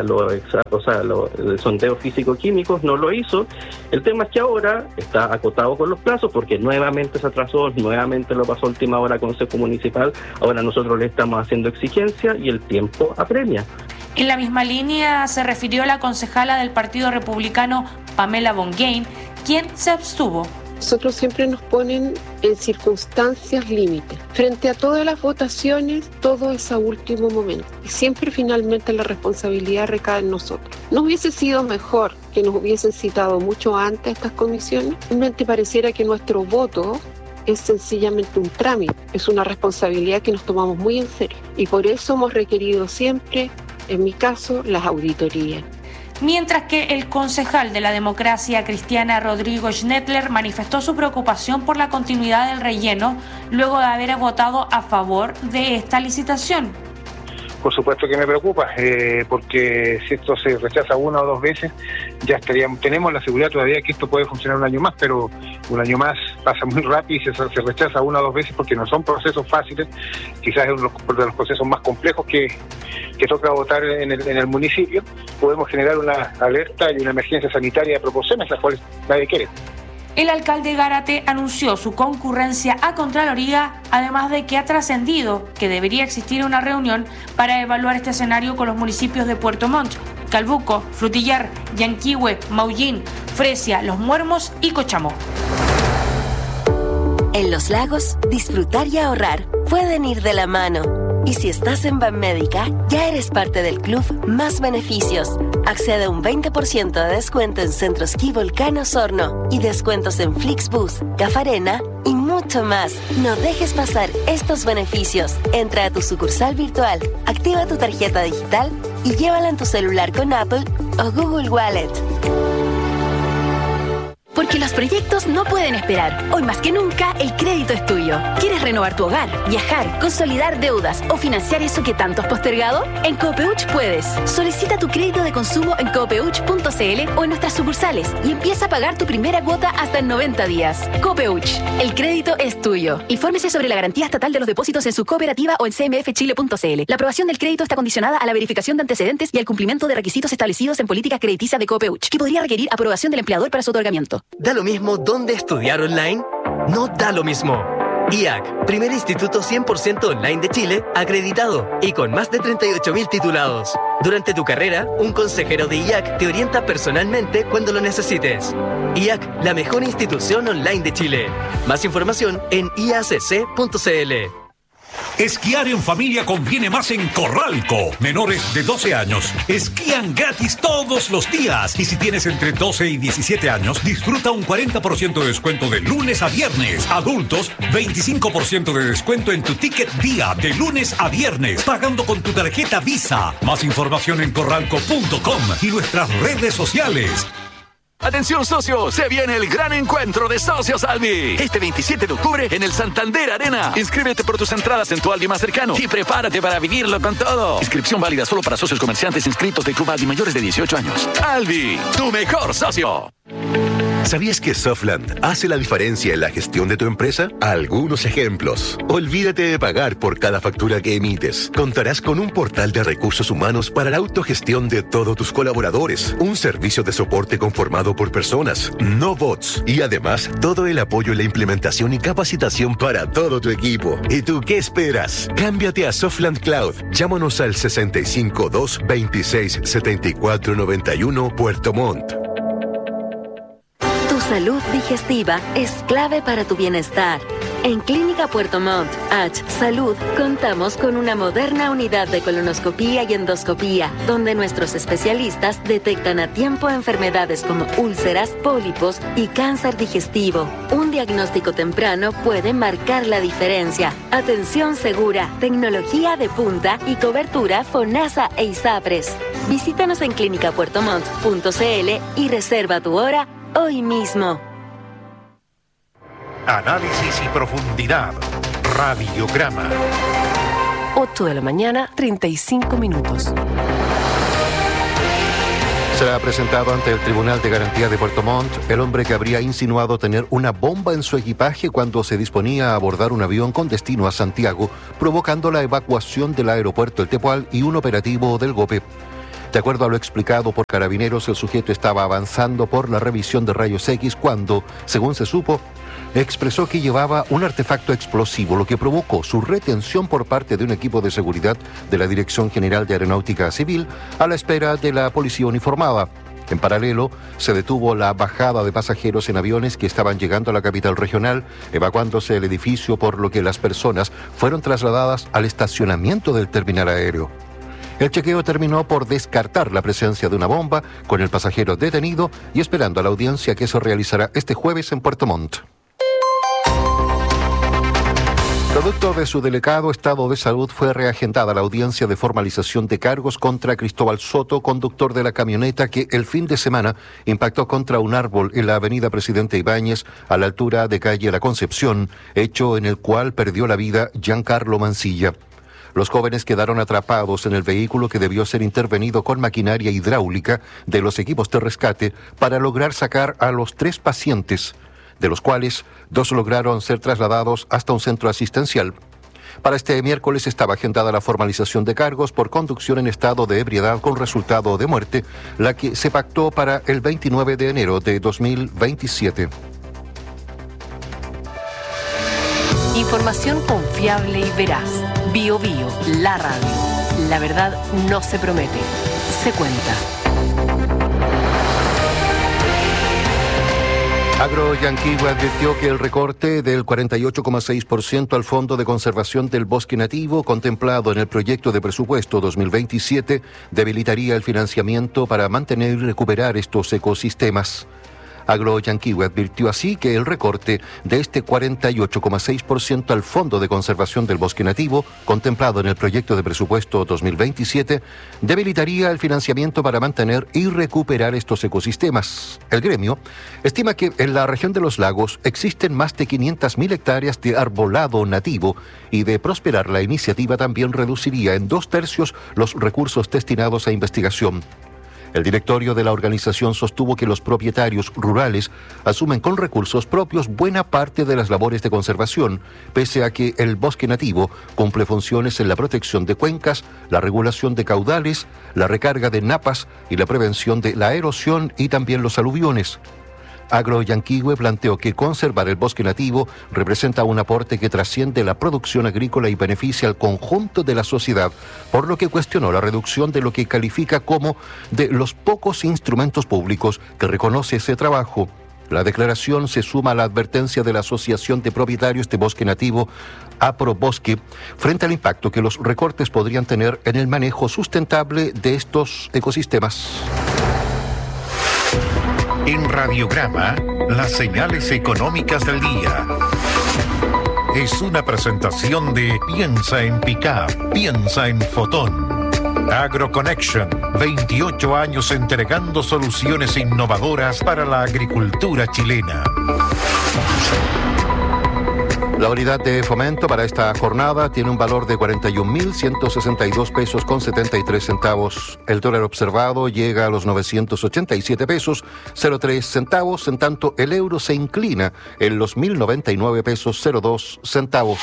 los sondeos físico-químicos, no lo hizo. El tema es que ahora está acotado con los plazos porque nuevamente se atrasó, nuevamente lo pasó a última hora al Consejo Municipal. Ahora nosotros le estamos haciendo exigencia y el tiempo apremia. En la misma línea se refirió la concejala del Partido Republicano, Pamela Bongain, quien se abstuvo. Nosotros siempre nos ponen en circunstancias límite. Frente a todas las votaciones, todo es a último momento. Y siempre finalmente la responsabilidad recae en nosotros. ¿No hubiese sido mejor que nos hubiesen citado mucho antes estas comisiones? Realmente pareciera que nuestro voto es sencillamente un trámite. Es una responsabilidad que nos tomamos muy en serio. Y por eso hemos requerido siempre, en mi caso, las auditorías. Mientras que el concejal de la Democracia Cristiana, Rodrigo Schnettler, manifestó su preocupación por la continuidad del relleno luego de haber votado a favor de esta licitación. Por supuesto que me preocupa, porque si esto se rechaza una o dos veces, ya tenemos la seguridad todavía que esto puede funcionar un año más, pero un año más pasa muy rápido y se rechaza una o dos veces porque no son procesos fáciles, quizás es uno de los procesos más complejos que toca votar en el municipio. Podemos generar una alerta y una emergencia sanitaria de proporciones, las cuales nadie quiere. El alcalde Gárate anunció su concurrencia a Contraloría, además de que ha trascendido que debería existir una reunión para evaluar este escenario con los municipios de Puerto Montt, Calbuco, Frutillar, Yanquihue, Maullín, Fresia, Los Muermos y Cochamó. En Los Lagos, disfrutar y ahorrar pueden ir de la mano. Y si estás en Banmédica, ya eres parte del club Más Beneficios. Accede a un 20% de descuento en Centro Esquí Volcán Osorno y descuentos en Flixbus, Cafarena y mucho más. No dejes pasar estos beneficios. Entra a tu sucursal virtual, activa tu tarjeta digital y llévala en tu celular con Apple o Google Wallet. Porque los proyectos no pueden esperar. Hoy más que nunca, el crédito es tuyo. ¿Quieres renovar tu hogar, viajar, consolidar deudas o financiar eso que tanto has postergado? En Copeuch puedes. Solicita tu crédito de consumo en copeuch.cl o en nuestras sucursales y empieza a pagar tu primera cuota hasta en 90 días. Copeuch, el crédito es tuyo. Infórmese sobre la garantía estatal de los depósitos en su cooperativa o en cmfchile.cl. La aprobación del crédito está condicionada a la verificación de antecedentes y al cumplimiento de requisitos establecidos en política crediticia de Copeuch, que podría requerir aprobación del empleador para su otorgamiento. ¿Da lo mismo dónde estudiar online? No da lo mismo. IAC, primer instituto 100% online de Chile, acreditado y con más de 38.000 titulados. Durante tu carrera, un consejero de IAC te orienta personalmente cuando lo necesites. IAC, la mejor institución online de Chile. Más información en iacc.cl. Esquiar en familia conviene más en Corralco. Menores de 12 años esquían gratis todos los días. Y si tienes entre 12 y 17 años, disfruta un 40% de descuento de lunes a viernes. Adultos, 25% de descuento en tu ticket día de lunes a viernes, pagando con tu tarjeta Visa. Más información en corralco.com y nuestras redes sociales. Atención socios, se viene el gran encuentro de Socios Albi. Este 27 de octubre en el Santander Arena. Inscríbete por tus entradas en tu Albi más cercano y prepárate para vivirlo con todo. Inscripción válida solo para socios comerciantes inscritos de Club Albi mayores de 18 años. Albi, tu mejor socio. ¿Sabías que Softland hace la diferencia en la gestión de tu empresa? Algunos ejemplos. Olvídate de pagar por cada factura que emites. Contarás con un portal de recursos humanos para la autogestión de todos tus colaboradores. Un servicio de soporte conformado por personas, no bots. Y además, todo el apoyo en la implementación y capacitación para todo tu equipo. ¿Y tú qué esperas? Cámbiate a Softland Cloud. Llámanos al 652 26 74 91 Puerto Montt. Tu salud digestiva es clave para tu bienestar. En Clínica Puerto Montt, H Salud, contamos con una moderna unidad de colonoscopía y endoscopía, donde nuestros especialistas detectan a tiempo enfermedades como úlceras, pólipos y cáncer digestivo. Un diagnóstico temprano puede marcar la diferencia. Atención segura, tecnología de punta y cobertura FONASA e ISAPRES. Visítanos en clinicapuertomont.cl y reserva tu hora hoy mismo. Análisis y profundidad. Radiograma. 8 de la mañana, 35 minutos. Será presentado ante el Tribunal de Garantía de Puerto Montt el hombre que habría insinuado tener una bomba en su equipaje cuando se disponía a abordar un avión con destino a Santiago, provocando la evacuación del aeropuerto El Tepual y un operativo del GOPE. De acuerdo a lo explicado por Carabineros, el sujeto estaba avanzando por la revisión de rayos X cuando, según se supo, expresó que llevaba un artefacto explosivo, lo que provocó su retención por parte de un equipo de seguridad de la Dirección General de Aeronáutica Civil a la espera de la policía uniformada. En paralelo, se detuvo la bajada de pasajeros en aviones que estaban llegando a la capital regional, evacuándose el edificio, por lo que las personas fueron trasladadas al estacionamiento del terminal aéreo. El chequeo terminó por descartar la presencia de una bomba, con el pasajero detenido y esperando a la audiencia que se realizará este jueves en Puerto Montt. Producto de su delicado estado de salud, fue reagendada la audiencia de formalización de cargos contra Cristóbal Soto, conductor de la camioneta que el fin de semana impactó contra un árbol en la avenida Presidente Ibáñez, a la altura de calle La Concepción, hecho en el cual perdió la vida Giancarlo Mancilla. Los jóvenes quedaron atrapados en el vehículo, que debió ser intervenido con maquinaria hidráulica de los equipos de rescate para lograr sacar a los 3 pacientes, de los cuales 2 lograron ser trasladados hasta un centro asistencial. Para este miércoles estaba agendada la formalización de cargos por conducción en estado de ebriedad con resultado de muerte, la que se pactó para el 29 de enero de 2027. Información confiable y veraz. Bio Bio, la radio. La verdad no se promete, se cuenta. Agroyanquihue advirtió que el recorte del 48,6% al Fondo de Conservación del Bosque Nativo, contemplado en el proyecto de presupuesto 2027, debilitaría el financiamiento para mantener y recuperar estos ecosistemas. Agroyanquihue advirtió así que el recorte de este 48,6% al Fondo de Conservación del Bosque Nativo, contemplado en el proyecto de presupuesto 2027, debilitaría el financiamiento para mantener y recuperar estos ecosistemas. El gremio estima que en la región de los lagos existen más de 500.000 hectáreas de arbolado nativo, y de prosperar la iniciativa también reduciría en 2/3 los recursos destinados a investigación. El directorio de la organización sostuvo que los propietarios rurales asumen con recursos propios buena parte de las labores de conservación, pese a que el bosque nativo cumple funciones en la protección de cuencas, la regulación de caudales, la recarga de napas y la prevención de la erosión y también los aluviones. Agroyanquihue planteó que conservar el bosque nativo representa un aporte que trasciende la producción agrícola y beneficia al conjunto de la sociedad, por lo que cuestionó la reducción de lo que califica como de los pocos instrumentos públicos que reconoce ese trabajo. La declaración se suma a la advertencia de la Asociación de Propietarios de Bosque Nativo, APROBosque, frente al impacto que los recortes podrían tener en el manejo sustentable de estos ecosistemas. En Radiograma, las señales económicas del día. Es una presentación de Piensa en Pickup, piensa en Fotón. AgroConnection, 28 años entregando soluciones innovadoras para la agricultura chilena. La unidad de fomento para esta jornada tiene un valor de 41.162 pesos con 73 centavos. El dólar observado llega a los 987 pesos 03 centavos, en tanto el euro se inclina en los 1.099 pesos 02 centavos.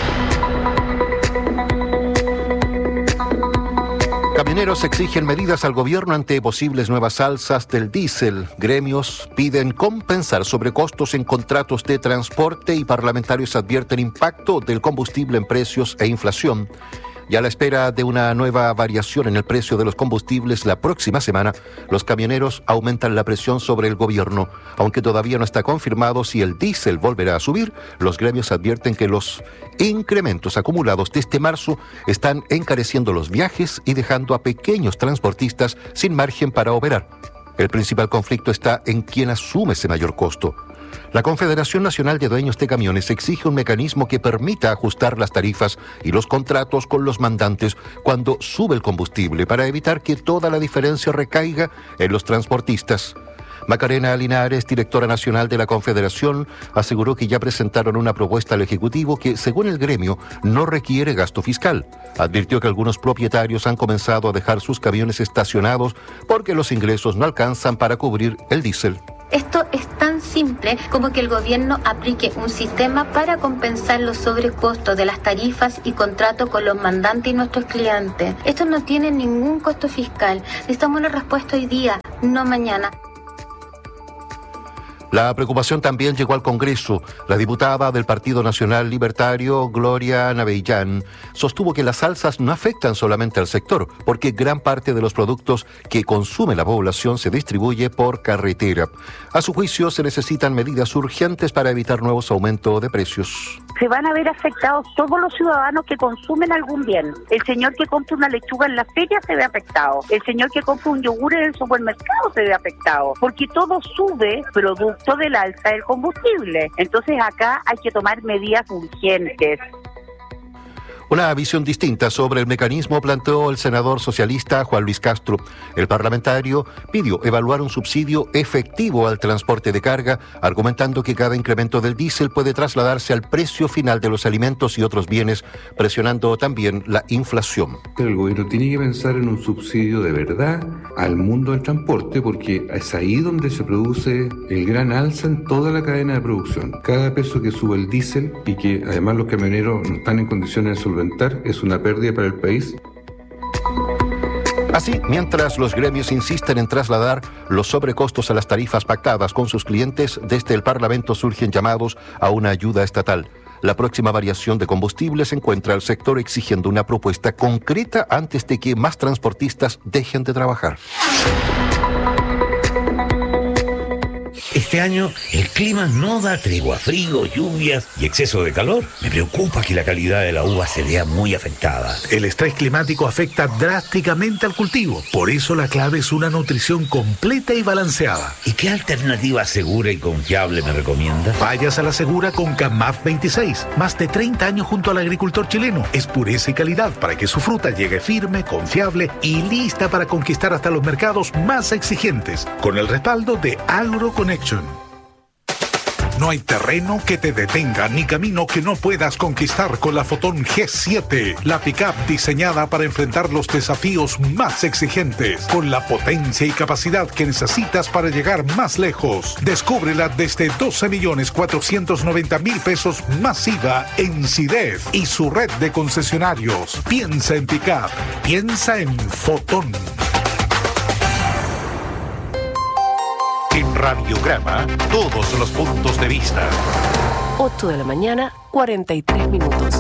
Camioneros exigen medidas al gobierno ante posibles nuevas alzas del diésel. Gremios piden compensar sobrecostos en contratos de transporte y parlamentarios advierten impacto del combustible en precios e inflación. Y a la espera de una nueva variación en el precio de los combustibles la próxima semana, los camioneros aumentan la presión sobre el gobierno. Aunque todavía no está confirmado si el diésel volverá a subir, los gremios advierten que los incrementos acumulados desde marzo están encareciendo los viajes y dejando a pequeños transportistas sin margen para operar. El principal conflicto está en quién asume ese mayor costo. La Confederación Nacional de Dueños de Camiones exige un mecanismo que permita ajustar las tarifas y los contratos con los mandantes cuando sube el combustible para evitar que toda la diferencia recaiga en los transportistas. Macarena Linares, directora nacional de la Confederación, aseguró que ya presentaron una propuesta al Ejecutivo que, según el gremio, no requiere gasto fiscal. Advirtió que algunos propietarios han comenzado a dejar sus camiones estacionados porque los ingresos no alcanzan para cubrir el diésel. Esto es tan simple como que el gobierno aplique un sistema para compensar los sobrecostos de las tarifas y contratos con los mandantes y nuestros clientes. Esto no tiene ningún costo fiscal. Necesitamos una respuesta hoy día, no mañana. La preocupación también llegó al Congreso. La diputada del Partido Nacional Libertario, Gloria Navellán, sostuvo que las alzas no afectan solamente al sector, porque gran parte de los productos que consume la población se distribuye por carretera. A su juicio, se necesitan medidas urgentes para evitar nuevos aumentos de precios. Se van a ver afectados todos los ciudadanos que consumen algún bien. El señor que compra una lechuga en la feria se ve afectado. El señor que compra un yogur en el supermercado se ve afectado. Porque todo sube producto del alza del combustible. Entonces acá hay que tomar medidas urgentes. Una visión distinta sobre el mecanismo planteó el senador socialista Juan Luis Castro. El parlamentario pidió evaluar un subsidio efectivo al transporte de carga, argumentando que cada incremento del diésel puede trasladarse al precio final de los alimentos y otros bienes, presionando también la inflación. El gobierno tiene que pensar en un subsidio de verdad al mundo del transporte, porque es ahí donde se produce el gran alza en toda la cadena de producción. Cada peso que sube el diésel y que además los camioneros no están en condiciones de solventar es una pérdida para el país. Así, mientras los gremios insisten en trasladar los sobrecostos a las tarifas pactadas con sus clientes, desde el Parlamento surgen llamados a una ayuda estatal. La próxima variación de combustibles encuentra al sector exigiendo una propuesta concreta antes de que más transportistas dejen de trabajar. Este año el clima no da tregua, frío, lluvias y exceso de calor. Me preocupa que la calidad de la uva se vea muy afectada. El estrés climático afecta drásticamente al cultivo. Por eso la clave es una nutrición completa y balanceada. ¿Y qué alternativa segura y confiable me recomienda? Vayas a la segura con CAMAF 26. Más de 30 años junto al agricultor chileno. Es pureza y calidad para que su fruta llegue firme, confiable y lista para conquistar hasta los mercados más exigentes. Con el respaldo de AgroConnection. No hay terreno que te detenga ni camino que no puedas conquistar con la Fotón G7, la pick-up diseñada para enfrentar los desafíos más exigentes, con la potencia y capacidad que necesitas para llegar más lejos. Descúbrela desde 12.490.000 pesos masiva en CIDEF y su red de concesionarios. Piensa en pick-up, piensa en Fotón. En Radiograma, todos los puntos de vista. 8 de la mañana, 43 minutos.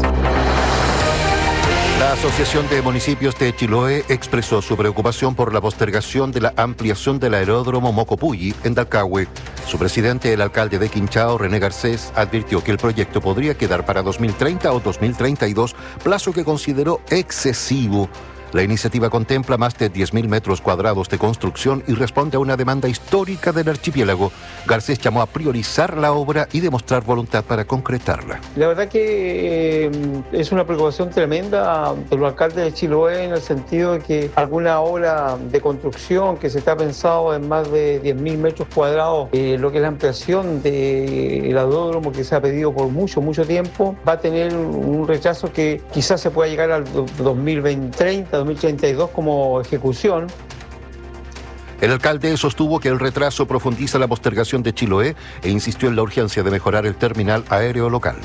La Asociación de Municipios de Chiloé expresó su preocupación por la postergación de la ampliación del aeródromo Mocopulli en Dalcahue. Su presidente, el alcalde de Quinchao, René Garcés, advirtió que el proyecto podría quedar para 2030 o 2032, plazo que consideró excesivo. La iniciativa contempla más de 10.000 metros cuadrados de construcción y responde a una demanda histórica del archipiélago. Garcés llamó a priorizar la obra y demostrar voluntad para concretarla. La verdad que es una preocupación tremenda de los alcaldes de Chiloé, en el sentido de que alguna obra de construcción que se está pensado en más de 10.000 metros cuadrados, lo que es la ampliación del aeródromo que se ha pedido por mucho tiempo, va a tener un rechazo que quizás se pueda llegar al 2030, 2032 como ejecución. El alcalde sostuvo que el retraso profundiza la postergación de Chiloé e insistió en la urgencia de mejorar el terminal aéreo local.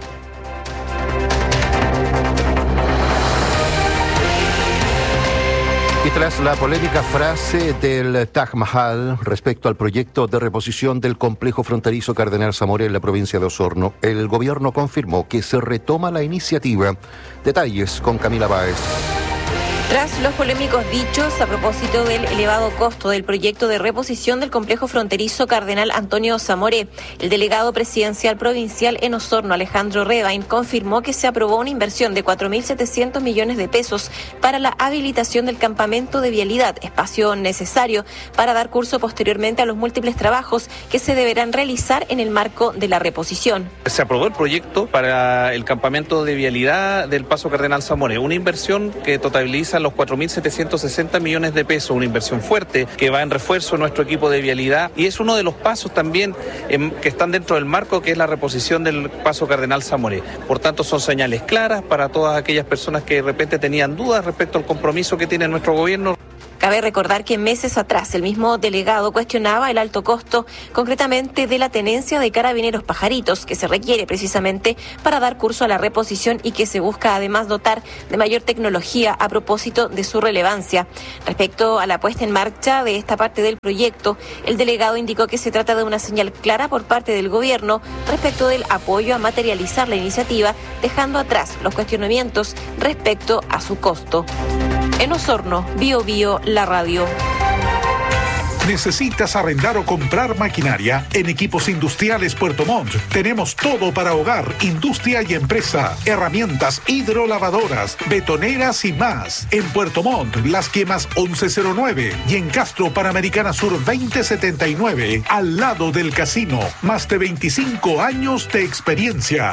Y tras la polémica frase del Taj Mahal respecto al proyecto de reposición del complejo fronterizo Cardenal Zamoré en la provincia de Osorno, el gobierno confirmó que se retoma la iniciativa. Detalles con Camila Báez. Tras los polémicos dichos a propósito del elevado costo del proyecto de reposición del complejo fronterizo Cardenal Antonio Zamoré, el delegado presidencial provincial en Osorno, Alejandro Rebain, confirmó que se aprobó una inversión de 4.700 millones de pesos para la habilitación del campamento de vialidad, espacio necesario para dar curso posteriormente a los múltiples trabajos que se deberán realizar en el marco de la reposición. Se aprobó el proyecto para el campamento de vialidad del Paso Cardenal Zamoré, una inversión que totaliza los 4.760 millones de pesos, una inversión fuerte que va en refuerzo de nuestro equipo de vialidad y es uno de los pasos también que están dentro del marco que es la reposición del Paso Cardenal Zamoré. Por tanto, son señales claras para todas aquellas personas que de repente tenían dudas respecto al compromiso que tiene nuestro gobierno. Cabe recordar que meses atrás el mismo delegado cuestionaba el alto costo, concretamente de la tenencia de Carabineros Pajaritos, que se requiere precisamente para dar curso a la reposición y que se busca además dotar de mayor tecnología a propósito de su relevancia. Respecto a la puesta en marcha de esta parte del proyecto, el delegado indicó que se trata de una señal clara por parte del gobierno respecto del apoyo a materializar la iniciativa, dejando atrás los cuestionamientos respecto a su costo. En Osorno, Bio Bio, la radio. ¿Necesitas arrendar o comprar maquinaria? En Equipos Industriales Puerto Montt tenemos todo para hogar, industria y empresa. Herramientas hidrolavadoras, betoneras y más. En Puerto Montt, Las Quemas 1109 y en Castro, Panamericana Sur 2079, al lado del casino. Más de 25 años de experiencia.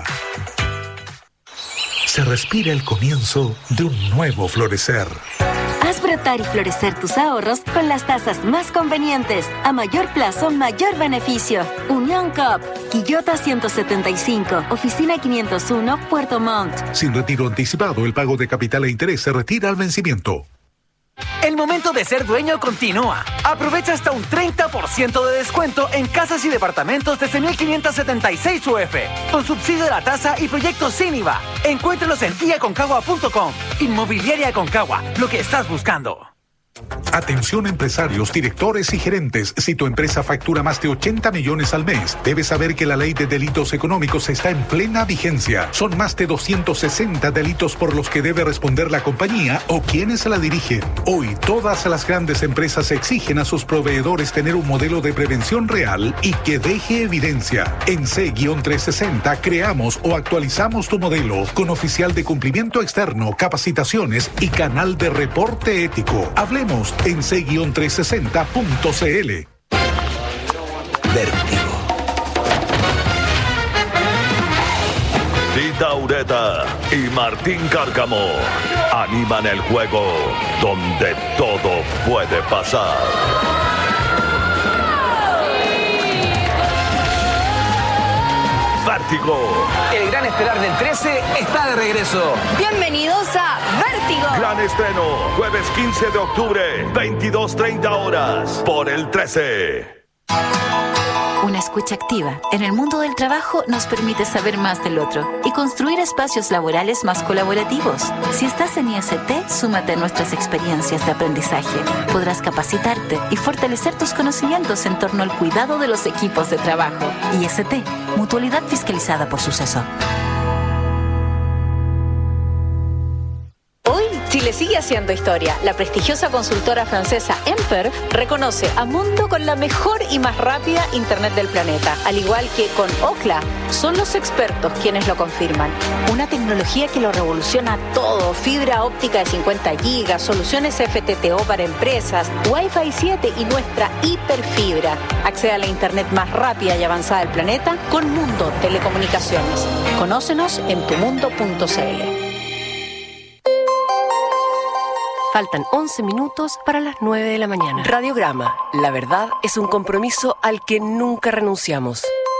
Se respira el comienzo de un nuevo florecer. Haz brotar y florecer tus ahorros con las tasas más convenientes. A mayor plazo, mayor beneficio. Unión Coop, Quillota 175, Oficina 501, Puerto Montt. Sin retiro anticipado, el pago de capital e interés se retira al vencimiento. El momento de ser dueño continúa. Aprovecha hasta un 30% de descuento en casas y departamentos desde 1.576 UF, con subsidio de la tasa y proyectos sin IVA. Encuéntralos en iaconcagua.com. Inmobiliaria Aconcagua, lo que estás buscando. Atención empresarios, directores y gerentes. Si tu empresa factura más de 80 millones al mes, debes saber que la ley de delitos económicos está en plena vigencia. Son más de 260 delitos por los que debe responder la compañía o quienes la dirigen. Hoy, todas las grandes empresas exigen a sus proveedores tener un modelo de prevención real y que deje evidencia. En C-360 creamos o actualizamos tu modelo con oficial de cumplimiento externo, capacitaciones y canal de reporte ético. Hablemos en c-360.cl. Vértigo. Tita Ureta y Martín Cárcamo animan el juego donde todo puede pasar. Vértigo. El gran estelar del 13 está de regreso. Bienvenidos a Vértigo. Gran estreno, jueves 15 de octubre, 22:30 horas, por el 13. Una escucha activa en el mundo del trabajo nos permite saber más del otro y construir espacios laborales más colaborativos. Si estás en IST, súmate a nuestras experiencias de aprendizaje. Podrás capacitarte y fortalecer tus conocimientos en torno al cuidado de los equipos de trabajo. IST, Mutualidad fiscalizada por Suceso. Hoy, Chile Chile sigue haciendo historia. La prestigiosa consultora francesa Emper reconoce a Mundo con la mejor y más rápida Internet del planeta. Al igual que con Ookla, son los expertos quienes lo confirman. Una tecnología que lo revoluciona todo. Fibra óptica de 50 gigas, soluciones FTTO para empresas, Wi-Fi 7 y nuestra hiperfibra. Accede a la Internet más rápida y avanzada del planeta con Mundo Telecomunicaciones. Conócenos en tumundo.cl. Faltan 11 minutos para las 9 de la mañana. Radiograma. La verdad es un compromiso al que nunca renunciamos.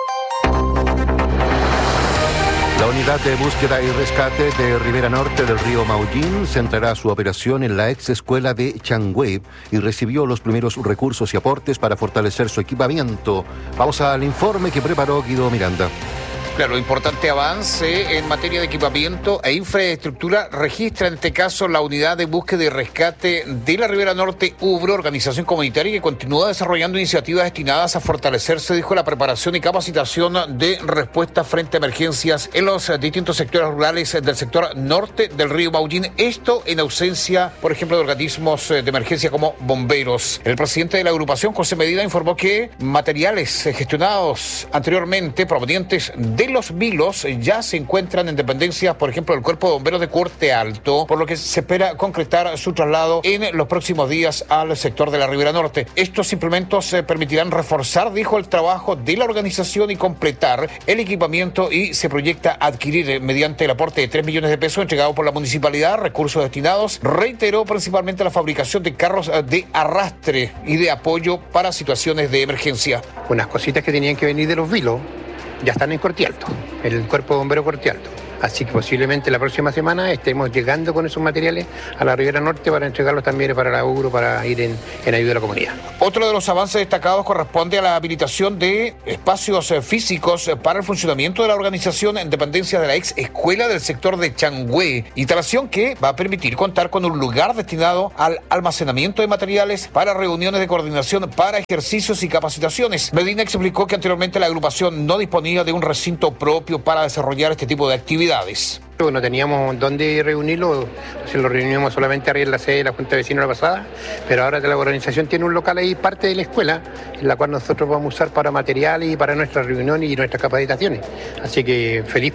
La unidad de búsqueda y rescate de Ribera Norte del río Maullín centrará su operación en la ex escuela de Changhue y recibió los primeros recursos y aportes para fortalecer su equipamiento. Vamos al informe que preparó Guido Miranda. Claro, importante avance en materia de equipamiento e infraestructura registra en este caso la unidad de búsqueda y rescate de la Ribera Norte UBRO, organización comunitaria que continúa desarrollando iniciativas destinadas a fortalecer, se dijo, la preparación y capacitación de respuesta frente a emergencias en los distintos sectores rurales del sector norte del río Maullín. Esto en ausencia, por ejemplo, de organismos de emergencia como bomberos. El presidente de la agrupación, José Medina, informó que materiales gestionados anteriormente provenientes de los vilos ya se encuentran en dependencias, por ejemplo, del Cuerpo de Bomberos de Corte Alto, por lo que se espera concretar su traslado en los próximos días al sector de la Ribera Norte. Estos implementos permitirán reforzar, dijo, el trabajo de la organización y completar el equipamiento, y se proyecta adquirir mediante el aporte de 3 millones de pesos entregado por la municipalidad, recursos destinados, reiteró, principalmente a la fabricación de carros de arrastre y de apoyo para situaciones de emergencia. Unas cositas que tenían que venir de los vilos ya están en Corte Alto, el Cuerpo de Bomberos Corte Alto. Así que posiblemente la próxima semana estemos llegando con esos materiales a la Ribera Norte para entregarlos también para la UBRO, para ir en ayuda a la comunidad. Otro de los avances destacados corresponde a la habilitación de espacios físicos para el funcionamiento de la organización en dependencias de la ex escuela del sector de Changhue, instalación que va a permitir contar con un lugar destinado al almacenamiento de materiales para reuniones de coordinación, para ejercicios y capacitaciones. Medina explicó que anteriormente la agrupación no disponía de un recinto propio para desarrollar este tipo de actividades. No teníamos dónde reunirlo, se lo reunimos solamente arriba en la sede de la Junta de Vecinos la pasada, pero ahora la organización tiene un local ahí, parte de la escuela, en la cual nosotros vamos a usar para materiales y para nuestras reuniones y nuestras capacitaciones. Así que feliz.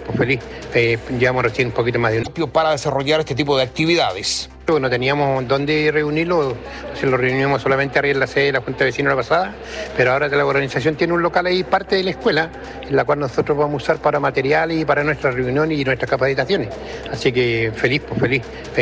Llevamos recién un poquito más de un... para desarrollar este tipo de actividades. No teníamos dónde reunirlo, se lo reunimos solamente arriba en la sede de la Junta de Vecinos la pasada, pero ahora la organización tiene un local ahí, parte de la escuela, en la cual nosotros vamos a usar para materiales y para nuestras reuniones y nuestras capacitaciones. Así que feliz.